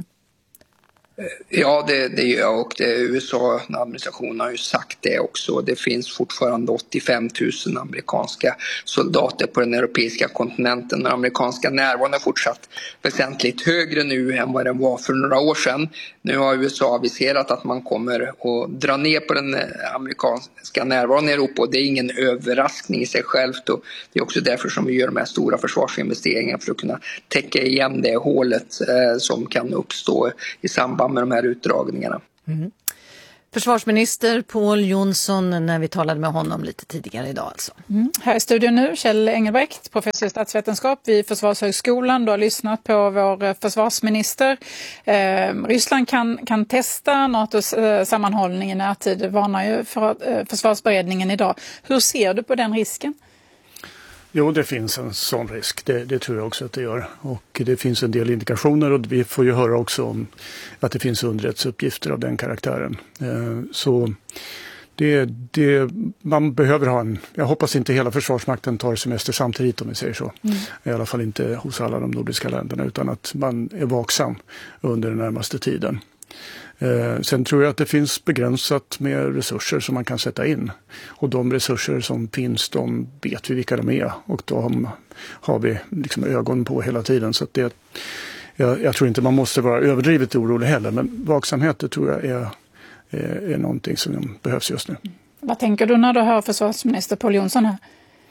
Ja, det, det gör jag, och det, U S A-administrationen har ju sagt det också. Det finns fortfarande åttiofem tusen amerikanska soldater på den europeiska kontinenten. Den amerikanska närvaron är fortsatt väsentligt högre nu än vad den var för några år sedan. Nu har U S A aviserat att man kommer att dra ner på den amerikanska närvaron i Europa, och det är ingen överraskning i sig självt. Och det är också därför som vi gör de här stora försvarsinvesteringarna, för att kunna täcka igen det hålet eh, som kan uppstå i samband med de här utdragningarna. Mm. Försvarsminister Pål Jonsson, när vi talade med honom lite tidigare idag alltså. Mm. Här i studion nu Kjell Engelbrekt, professor i statsvetenskap vid Försvarshögskolan. Du har lyssnat på vår försvarsminister. Eh, Ryssland kan, kan testa NATOs eh, sammanhållning i närtid. Det varnar ju för, eh, försvarsberedningen idag. Hur ser du på den risken? Jo, det finns en sån risk. Det, det tror jag också att det gör. Och det finns en del indikationer, och vi får ju höra också om att det finns underrättelseuppgifter av den karaktären. Eh, så det, det, man behöver ha en... Jag hoppas inte hela Försvarsmakten tar semester samtidigt, om vi säger så. Mm. I alla fall inte hos alla de nordiska länderna, utan att man är vaksam under den närmaste tiden. Eh, sen tror jag att det finns begränsat med resurser som man kan sätta in. Och de resurser som finns, de vet vi vilka de är. Och de har vi liksom ögon på hela tiden. Så att det, jag, jag tror inte man måste vara överdrivet orolig heller. Men vaksamhet, det tror jag är, är, är någonting som behövs just nu. Vad tänker du när du hör försvarsminister Pål Jonsson här?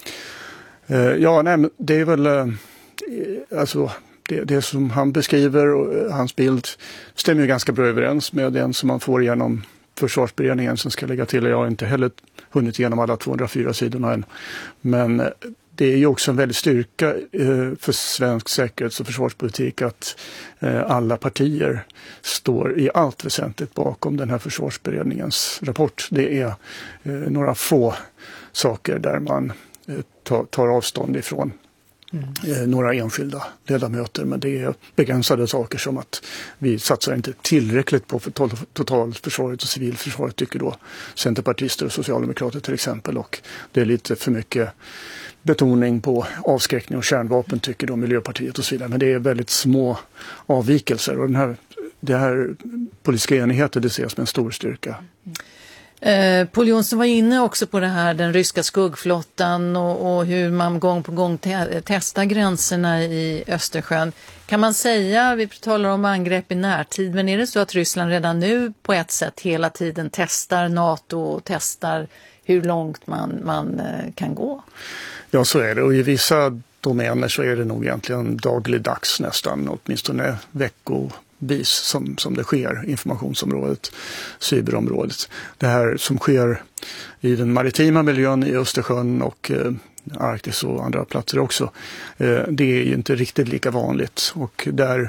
Eh, ja, nej, men det är väl... Eh, alltså... Det, det som han beskriver och hans bild stämmer ju ganska bra överens med den som man får genom försvarsberedningen, som ska lägga till. Jag har inte heller hunnit igenom alla tvåhundrafyra sidorna än. Men det är ju också en väldigt styrka eh, för svensk säkerhets- och försvarspolitik att eh, alla partier står i allt väsentligt bakom den här försvarsberedningens rapport. Det är eh, några få saker där man eh, tar, tar avstånd ifrån. Mm. Några enskilda ledamöter, men det är begränsade saker som att vi satsar inte tillräckligt på totalförsvaret och civilförsvaret, tycker då centerpartister och socialdemokrater till exempel, och det är lite för mycket betoning på avskräckning och kärnvapen, tycker då Miljöpartiet och så vidare, men det är väldigt små avvikelser, och den här, det här politiska enigheten, det ses med en stor styrka. Mm. Eh, Pål Jonsson var inne också på det här, den ryska skuggflottan och, och hur man gång på gång te- testar gränserna i Östersjön. Kan man säga, vi talar om angrepp i närtid, men är det så att Ryssland redan nu på ett sätt hela tiden testar NATO och testar hur långt man, man eh, kan gå? Ja, så är det, och i vissa domäner så är det nog egentligen dagligdags nästan, åtminstone veckor. Vis som, som det sker, informationsområdet, cyberområdet. Det här som sker i den maritima miljön i Östersjön och eh, Arktis och andra platser också, eh, det är ju inte riktigt lika vanligt, och där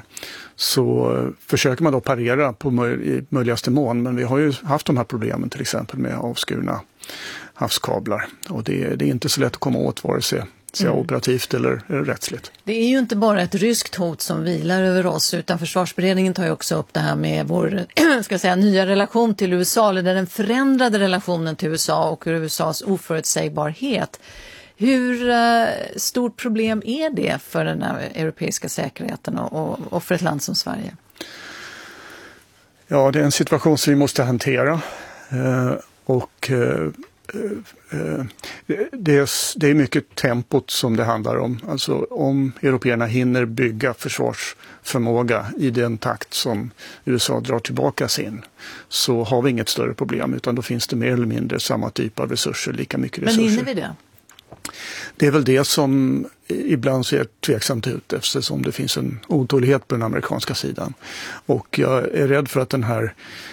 så eh, försöker man då parera på möj- i möjligaste mån, men vi har ju haft de här problemen till exempel med avskurna havskablar, och det, det är inte så lätt att komma åt vare sig Mm. operativt eller rättsligt. Det är ju inte bara ett ryskt hot som vilar över oss, utan försvarsberedningen tar ju också upp det här med vår ska jag säga, nya relation till U S A, eller den förändrade relationen till U S A och U S As oförutsägbarhet. Hur uh, stort problem är det för den här europeiska säkerheten och, och, och för ett land som Sverige? Ja, det är en situation som vi måste hantera, uh, och uh, Det är, det är mycket tempot som det handlar om. Alltså om européerna hinner bygga försvarsförmåga i den takt som U S A drar tillbaka sin, så har vi inget större problem, utan då finns det mer eller mindre samma typ av resurser, lika mycket resurser. Men hinner vi det? Det är väl det som ibland ser tveksamt ut, eftersom det finns en otålighet på den amerikanska sidan. Och jag är rädd för att den här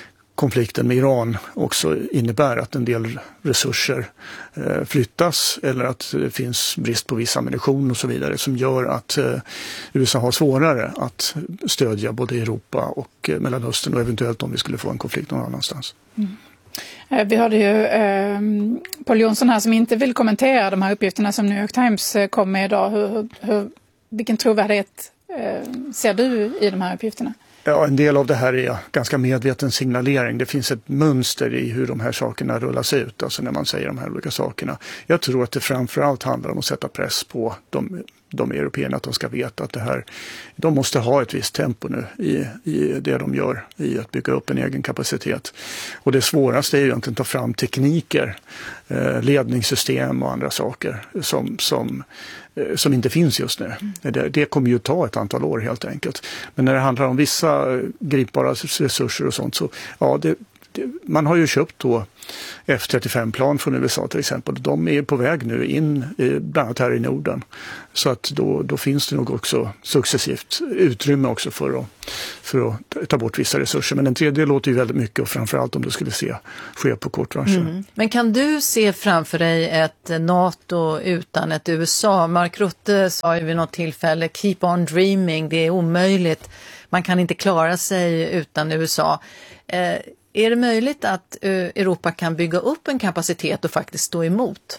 konflikten med Iran också innebär att en del resurser eh, flyttas eller att det finns brist på viss ammunition och så vidare som gör att eh, U S A har svårare att stödja både Europa och eh, Mellanöstern och eventuellt om vi skulle få en konflikt någon annanstans. Mm. Vi hörde ju eh, Pål Jonsson här som inte vill kommentera de här uppgifterna som New York Times kom med idag. Hur, hur, hur, vilken trovärdighet eh, ser du i de här uppgifterna? Ja, en del av det här är ganska medveten signalering. Det finns ett mönster i hur de här sakerna rullas ut, alltså när man säger de här olika sakerna. Jag tror att det framförallt handlar om att sätta press på de, de européerna, att de ska veta att det här, de måste ha ett visst tempo nu i, i det de gör, i att bygga upp en egen kapacitet. Och det svåraste är ju egentligen att ta fram tekniker, eh, ledningssystem och andra saker som, som som inte finns just nu. Det, det kommer ju ta ett antal år helt enkelt. Men när det handlar om vissa gripbara resurser och sånt så, ja, det, det, man har ju köpt då F trettiofem-plan från U S A till exempel. De är på väg nu in, bland annat här i Norden. Så att då, då finns det nog också successivt utrymme också för att, för att ta bort vissa resurser. Men den tredje låter ju väldigt mycket och framförallt om det skulle se, ske på kort varsel. Mm. Men kan du se framför dig ett NATO utan ett U S A? Mark Rutte sa ju vid något tillfälle, keep on dreaming, det är omöjligt. Man kan inte klara sig utan U S A. Eh, Är det möjligt att Europa kan bygga upp en kapacitet och faktiskt stå emot?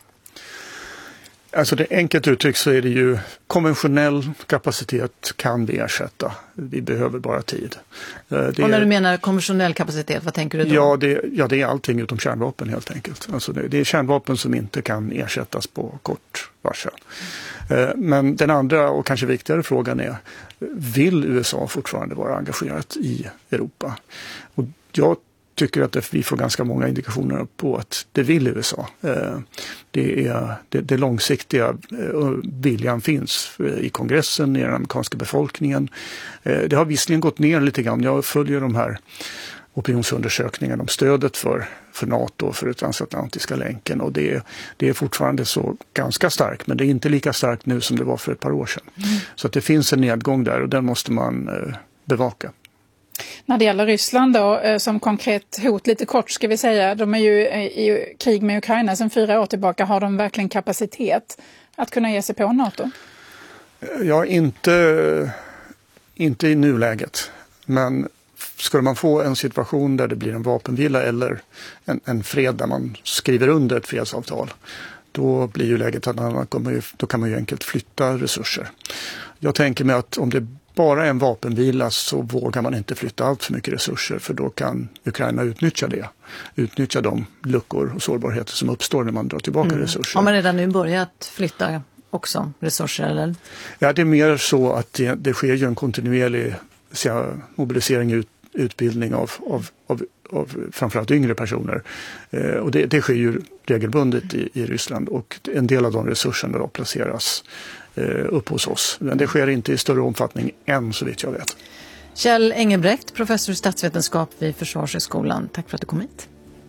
Alltså det enkelt uttryckt så är det ju konventionell kapacitet kan vi ersätta. Vi behöver bara tid. Det och när du menar konventionell kapacitet, vad tänker du då? Ja, det, ja, det är allting utom kärnvapen helt enkelt. Alltså det, det är kärnvapen som inte kan ersättas på kort varsel. Men den andra och kanske viktigare frågan är, vill U S A fortfarande vara engagerat i Europa? Och jag tycker att vi får ganska många indikationer på att det vill U S A. Det, är, det, det långsiktiga viljan finns i kongressen, i den amerikanska befolkningen. Det har visserligen gått ner lite grann. Jag följer de här opinionsundersökningarna om stödet för, för NATO och för den transatlantiska länken. Och det, det är fortfarande så ganska starkt, men det är inte lika starkt nu som det var för ett par år sedan. Mm. Så att det finns en nedgång där och den måste man bevaka. När det gäller Ryssland då, som konkret hot, lite kort ska vi säga, de är ju i krig med Ukraina sedan fyra år tillbaka. Har de verkligen kapacitet att kunna ge sig på NATO? Ja, inte, inte i nuläget. Men skulle man få en situation där det blir en vapenvila eller en, en fred där man skriver under ett fredsavtal, då blir ju läget att man kommer ju, då kan man ju enkelt flytta resurser. Jag tänker mig att om det bara en vapenvila så vågar man inte flytta allt för mycket resurser, för då kan Ukraina utnyttja det. Utnyttja de luckor och sårbarheter som uppstår när man drar tillbaka mm. resurser. Har man redan nu börjat flytta också resurser eller? Ja, det är mer så att det, det sker ju en kontinuerlig säga, mobilisering ut, utbildning av, av, av, av framförallt yngre personer. Eh, och det, det sker ju regelbundet i, i Ryssland, och en del av de resurserna då placeras upp hos oss. Men det sker inte i större omfattning än så vitt jag vet. Kjell Engelbrekt, professor i statsvetenskap vid Försvarshögskolan. Tack för att du kom hit.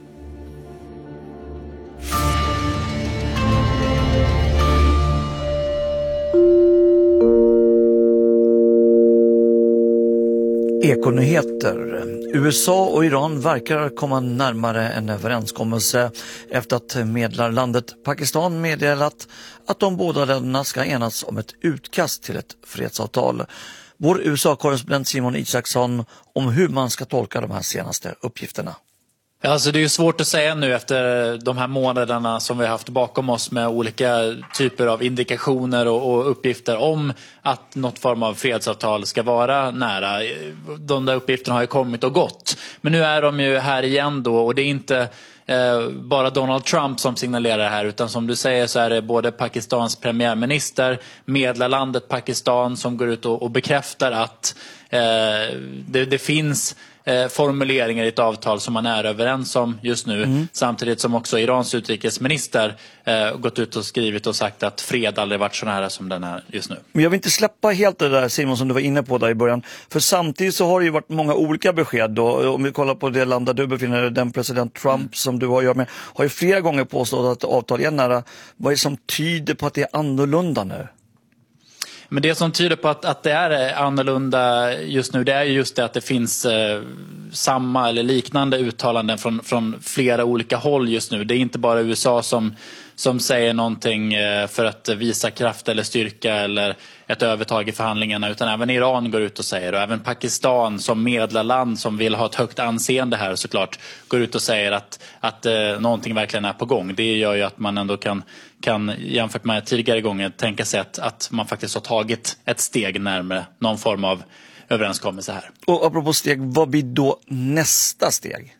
Ekonyheter. U S A och Iran verkar komma närmare en överenskommelse efter att medlarlandet Pakistan meddelat att de båda länderna ska enas om ett utkast till ett fredsavtal. Vår U S A-korrespondent Simon Isaksson om hur man ska tolka de här senaste uppgifterna. Alltså det är ju svårt att säga nu efter de här månaderna som vi har haft bakom oss med olika typer av indikationer och, och uppgifter om att något form av fredsavtal ska vara nära. De där uppgifterna har ju kommit och gått. Men nu är de ju här igen då, och det är inte eh, bara Donald Trump som signalerar det här, utan som du säger så är det både Pakistans premiärminister, medlarlandet Pakistan som går ut och, och bekräftar att eh, det, det finns Eh, formuleringar i ett avtal som man är överens om just nu, mm. samtidigt som också Irans utrikesminister eh, gått ut och skrivit och sagt att fred aldrig varit så nära som den är just nu. Men jag vill inte släppa helt det där, Simon, som du var inne på där i början, för samtidigt så har det ju varit många olika besked då. Om vi kollar på det land där du befinner dig, den president Trump mm. som du har att göra med, har ju flera gånger påstått att avtal är nära. Vad är det som tyder på att det är annorlunda nu? Men det som tyder på att, att det är annorlunda just nu, det är just det att det finns eh, samma eller liknande uttalanden från, från flera olika håll just nu. Det är inte bara U S A som, som säger någonting eh, för att visa kraft eller styrka eller ett övertag i förhandlingarna, utan även Iran går ut och säger, och även Pakistan som medlarland som vill ha ett högt anseende här såklart går ut och säger att, att eh, någonting verkligen är på gång. Det gör ju att man ändå kan, kan jämfört med tidigare gånger tänka sig att, att man faktiskt har tagit ett steg närmare någon form av överenskommelse här. Och apropå steg, vad blir då nästa steg?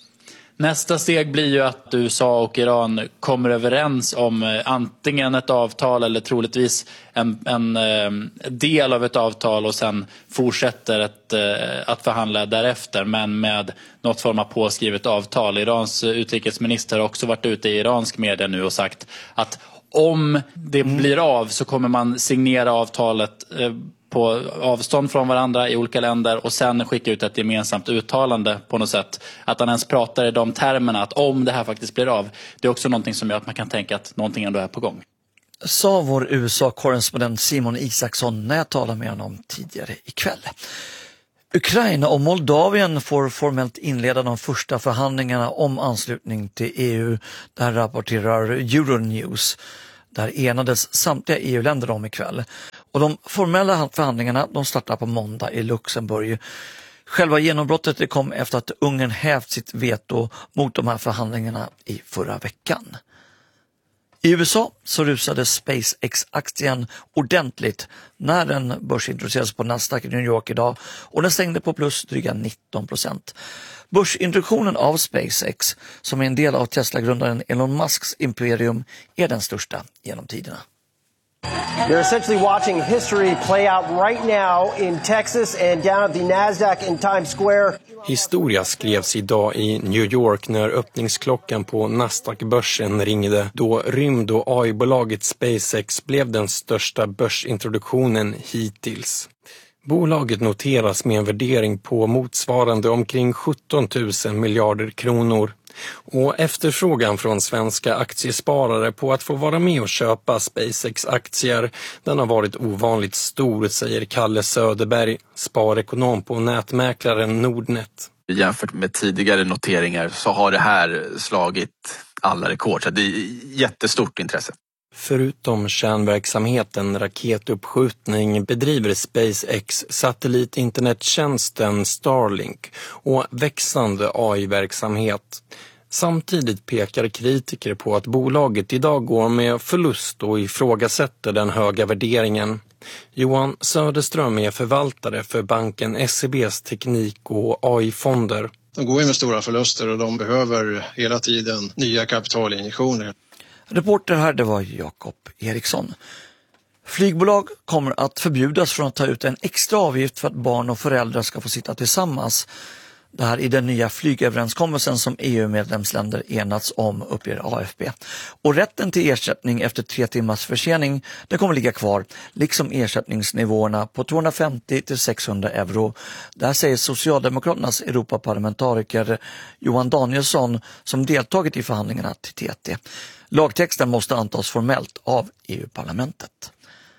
Nästa steg blir ju att U S A och Iran kommer överens om antingen ett avtal eller troligtvis en, en, en del av ett avtal och sen fortsätter ett, att förhandla därefter, men med något form av påskrivet avtal. Irans utrikesminister har också varit ute i iransk media nu och sagt att om det mm. blir av så kommer man signera avtalet på avstånd från varandra i olika länder och sen skicka ut ett gemensamt uttalande på något sätt. Att han ens pratar i de termerna att om det här faktiskt blir av, det är också någonting som gör att man kan tänka att någonting ändå är på gång. Sa vår U S A-korrespondent Simon Isaksson när jag talade med honom tidigare ikväll. Ukraina och Moldavien får formellt inleda de första förhandlingarna om anslutning till E U. Det här rapporterar Euronews. Där enades samtliga E U-länder om ikväll. Och de formella förhandlingarna de startar på måndag i Luxemburg. Själva genombrottet det kom efter att Ungern hävt sitt veto mot de här förhandlingarna i förra veckan. I U S A så rusade SpaceX-aktien ordentligt när den börsintroducerades på Nasdaq i New York idag och den stängde på plus dryga nitton procent. Börsintroduktionen av SpaceX, som är en del av Tesla-grundaren Elon Musks imperium, är den största genom tiderna. You're essentially watching history play out right now in Texas and down at the Nasdaq in Times Square. Historia skrevs idag i New York när öppningsklockan på Nasdaq-börsen ringde, då rymd- och A I-bolaget SpaceX blev den största börsintroduktionen hittills. Bolaget noteras med en värdering på motsvarande omkring sjutton tusen miljarder kronor. Och efterfrågan från svenska aktiesparare på att få vara med och köpa SpaceX-aktier, den har varit ovanligt stor, säger Kalle Söderberg, sparekonom på nätmäklaren Nordnet. Jämfört med tidigare noteringar så har det här slagit alla rekord, så det är jättestort intresse. Förutom kärnverksamheten raketuppskjutning bedriver SpaceX satellitinternettjänsten Starlink och växande A I-verksamhet. Samtidigt pekar kritiker på att bolaget idag går med förlust och ifrågasätter den höga värderingen. Johan Söderström är förvaltare för banken S E B:s teknik- och A I-fonder. De går med stora förluster och de behöver hela tiden nya kapitalinjektioner. Reporter här, det var Jakob Eriksson. Flygbolag kommer att förbjudas från att ta ut en extra avgift för att barn och föräldrar ska få sitta tillsammans. Det här i den nya flygöverenskommelsen som E U-medlemsländer enats om, uppger A F P. Och rätten till ersättning efter tre timmars försening, det kommer ligga kvar, liksom ersättningsnivåerna på tvåhundrafemtio till sexhundra euro. Det här säger Socialdemokraternas Europaparlamentariker Johan Danielsson som deltagit i förhandlingarna till T T. Lagtexten måste antas formellt av E U-parlamentet.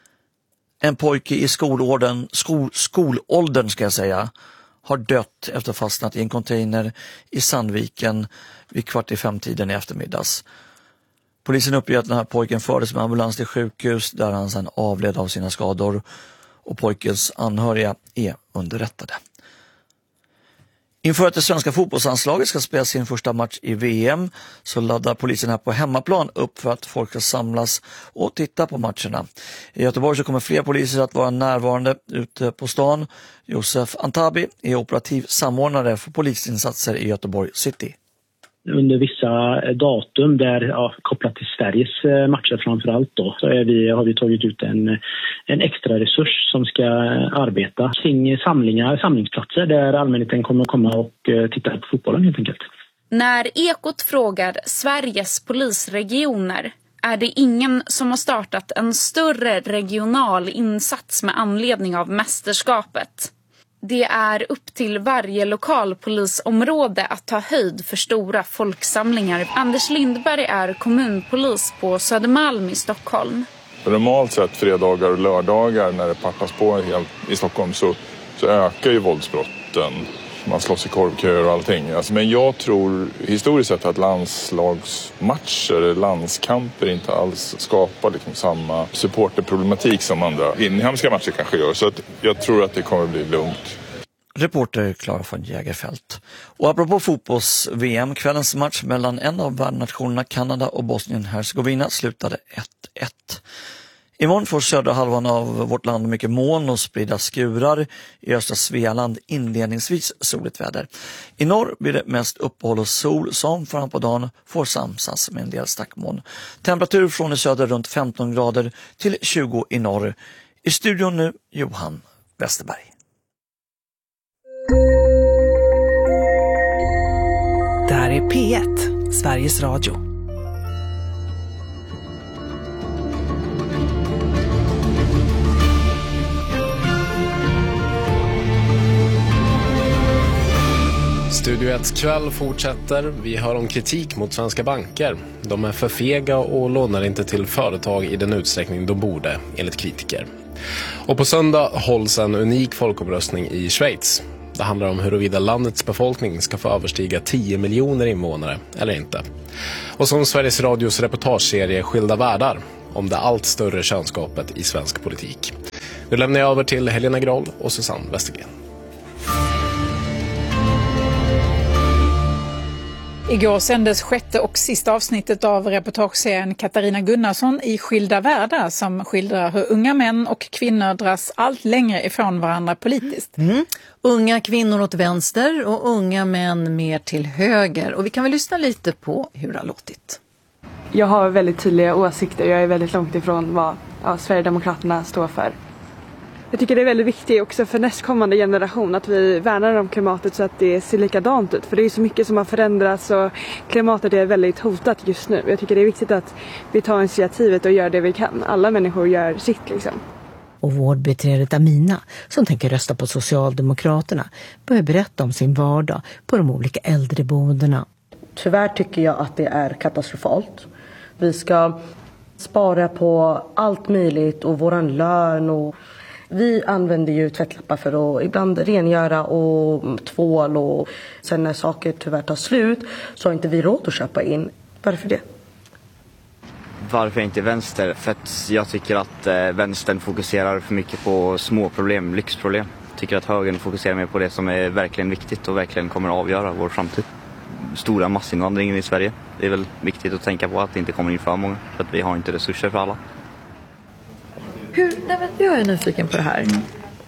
En pojke i skolåldern, skol, skolåldern ska jag säga, har dött efter fastnat i en container i Sandviken vid kvart i femtiden i eftermiddags. Polisen uppger att den här pojken fördes med ambulans till sjukhus där han sedan avled av sina skador och pojkens anhöriga är underrättade. Inför att det svenska fotbollsanslaget ska spela sin första match i V M så laddar polisen här på hemmaplan upp för att folk ska samlas och titta på matcherna. I Göteborg så kommer fler poliser att vara närvarande ute på stan. Josef Antabi är operativ samordnare för polisinsatser i Göteborg City. Under vissa datum där, ja, kopplat till Sveriges matcher framförallt då, så är vi, har vi tagit ut en, en extra resurs som ska arbeta kring samlingar, samlingsplatser där allmänheten kommer att komma och titta på fotbollen helt enkelt. När Ekot frågar Sveriges polisregioner är det ingen som har startat en större regional insats med anledning av mästerskapet. Det är upp till varje lokalpolisområde att ta höjd för stora folksamlingar. Anders Lindberg är kommunpolis på Södermalm i Stockholm. Normalt sett fredagar och lördagar när det pappas på helt i Stockholm så, så ökar ju våldsbrotten. Man slåss i korvköer och allting. Alltså, men jag tror historiskt sett att landslagsmatcher, landskamper inte alls skapar liksom samma supporterproblematik som andra inhemska matcher kanske gör. Så att jag tror att det kommer bli lugnt. Reporter Klara von Jägerfelt. Och apropå fotbolls-V M, kvällens match mellan en av värdnationerna Kanada och Bosnien-Herzegovina slutade ett ett. Imorgon får södra halvan av vårt land mycket moln och spridda skurar. I östra Svealand inledningsvis soligt väder. I norr blir det mest uppehåll och sol som fram på dagen får samsas med en del stackmoln. Temperatur från i söder runt femton grader till tjugo i norr. I studion nu Johan Westerberg. Det här är P ett, Sveriges Radio. Studio ett kväll fortsätter. Vi hör om kritik mot svenska banker. De är för fega och lånar inte till företag i den utsträckning de borde, enligt kritiker. Och på söndag hålls en unik folkomröstning i Schweiz. Det handlar om huruvida landets befolkning ska få överstiga tio miljoner invånare eller inte. Och som Sveriges Radios reportageserie Skilda världar om det allt större könskapet i svensk politik. Nu lämnar jag över till Helena Groll och Susanne Westergren. Igår sändes sjätte och sista avsnittet av reportageserien Katarina Gunnarsson i Skilda världar som skildrar hur unga män och kvinnor dras allt längre ifrån varandra politiskt. Mm. Unga kvinnor åt vänster och unga män mer till höger. Och vi kan väl lyssna lite på hur det har låtit. Jag har väldigt tydliga åsikter. Jag är väldigt långt ifrån vad ja, Sverigedemokraterna står för. Jag tycker det är väldigt viktigt också för nästkommande generation att vi värnar om klimatet så att det ser likadant ut. För det är så mycket som har förändrats och klimatet är väldigt hotat just nu. Jag tycker det är viktigt att vi tar initiativet och gör det vi kan. Alla människor gör sitt liksom. Och vårdbiträdet Amina, som tänker rösta på Socialdemokraterna, börjar berätta om sin vardag på de olika äldreboendena. Tyvärr tycker jag att det är katastrofalt. Vi ska spara på allt möjligt och våran lön och vi använder ju tvättlappar för att ibland rengöra och tvål och sen när saker tyvärr tar slut så har inte vi råd att köpa in. Varför det? Varför inte vänster? För att jag tycker att eh, vänstern fokuserar för mycket på små problem, lyxproblem. Jag tycker att högern fokuserar mer på det som är verkligen viktigt och verkligen kommer att avgöra vår framtid. Stora massinvandringen i Sverige. Det är väl viktigt att tänka på att det inte kommer in för många för att vi har inte resurser för alla. Hur, nej men jag är nyfiken på det här. Mm.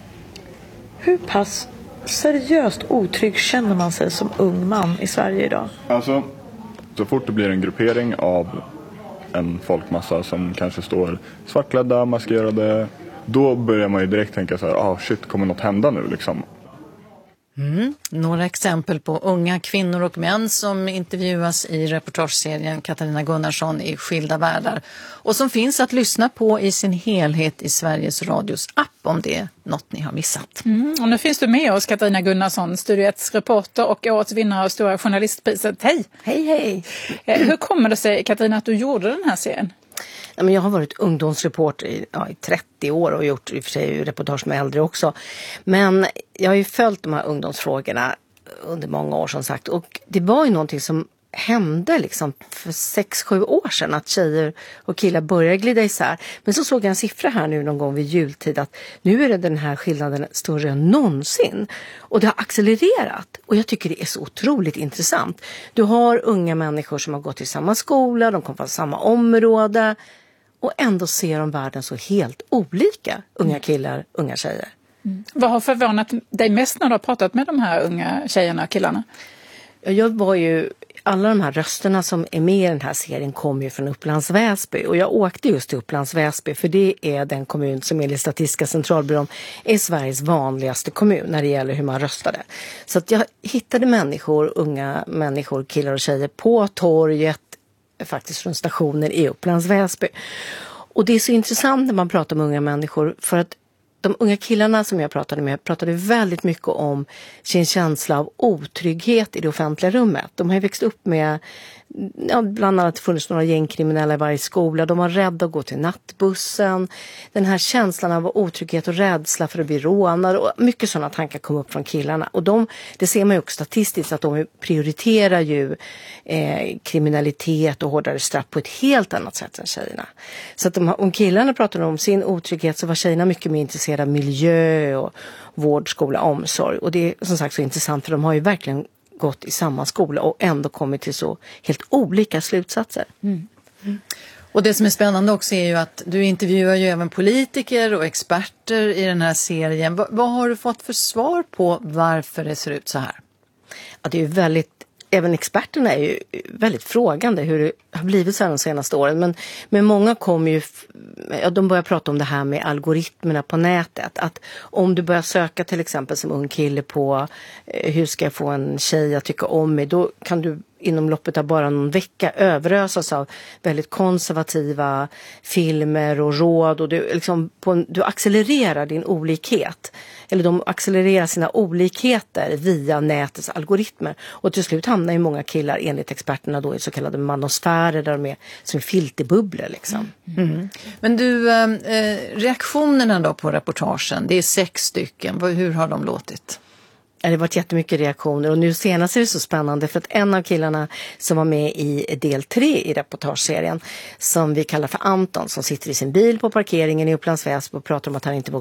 Hur pass seriöst otrygg känner man sig som ung man i Sverige idag? Alltså, så fort det blir en gruppering av en folkmassa som kanske står svartklädda, maskerade, då börjar man ju direkt tänka så här, ah shit, kommer något hända nu liksom? Mm. Några exempel på unga kvinnor och män som intervjuas i reportageserien Katarina Gunnarsson i Skilda världar och som finns att lyssna på i sin helhet i Sveriges Radios app om det är något ni har missat. Mm. Och nu finns du med oss, Katarina Gunnarsson, Studio ett reporter och årets vinnare av Stora journalistpriset. Hej! Hej, hej! Hur kommer det sig, Katarina, att du gjorde den här serien? Jag har varit ungdomsreporter i, ja, i trettio år och gjort i och för sig reportage med äldre också. Men jag har ju följt de här ungdomsfrågorna under många år som sagt. Och det var ju någonting som hände liksom för sex, sju år sedan att tjejer och killar började glida isär. Men så såg jag en siffra här nu någon gång vid jultid att nu är det den här skillnaden större än någonsin. Och det har accelererat. Och jag tycker det är så otroligt intressant. Du har unga människor som har gått i samma skola, de kommer från samma område. Och ändå ser de världen så helt olika, unga killar, unga tjejer. Mm. Vad har förvånat dig mest när du har pratat med de här unga tjejerna och killarna? Jag var ju, alla de här rösterna som är med i den här serien kommer ju från Upplands Väsby. Och jag åkte just till Upplands Väsby för det är den kommun som enligt Statistiska centralbyrån är Sveriges vanligaste kommun när det gäller hur man röstade. Så att jag hittade människor, unga människor, killar och tjejer på torget, faktiskt från stationer i Upplands Väsby. Och det är så intressant när man pratar med unga människor för att de unga killarna som jag pratade med pratade väldigt mycket om sin känsla av otrygghet i det offentliga rummet. De har ju växt upp med, ja, bland annat funnits några gängkriminella i varje skola. De var rädda att gå till nattbussen. Den här känslan av otrygghet och rädsla för att bli rånad och mycket sådana tankar kom upp från killarna. Och de, det ser man ju också statistiskt att de prioriterar ju eh, kriminalitet och hårdare straff på ett helt annat sätt än tjejerna. Så att de, om killarna pratade om sin otrygghet så var tjejerna mycket mer intresserade av miljö och vård, skola, omsorg. Och det är som sagt så intressant för de har ju verkligen gått i samma skola och ändå kommit till så helt olika slutsatser. Mm. Mm. Och det som är spännande också är ju att du intervjuar ju även politiker och experter i den här serien. V- vad har du fått för svar på varför det ser ut så här? Ja, det är ju väldigt, även experterna är ju väldigt frågande hur det har blivit så här de senaste åren. Men, men många kommer ju, ja, de börjar prata om det här med algoritmerna på nätet. Att om du börjar söka till exempel som ung kille på eh, hur ska jag få en tjej att tycka om mig, då kan du inom loppet av bara någon vecka överösas av väldigt konservativa filmer och råd. Och du, liksom på en, du accelererar din olikhet. Eller de accelererar sina olikheter via nätets algoritmer. Och till slut hamnar ju många killar enligt experterna då i så kallade manosfärer där de är som filterbubblor liksom. Mm. Men du, eh, reaktionerna då på reportagen, det är sex stycken. Hur har de låtit? Det har varit jättemycket reaktioner och nu senast är det så spännande för att en av killarna som var med i del tre i reportageserien som vi kallar för Anton som sitter i sin bil på parkeringen i Upplands Väsby och pratar om att han inte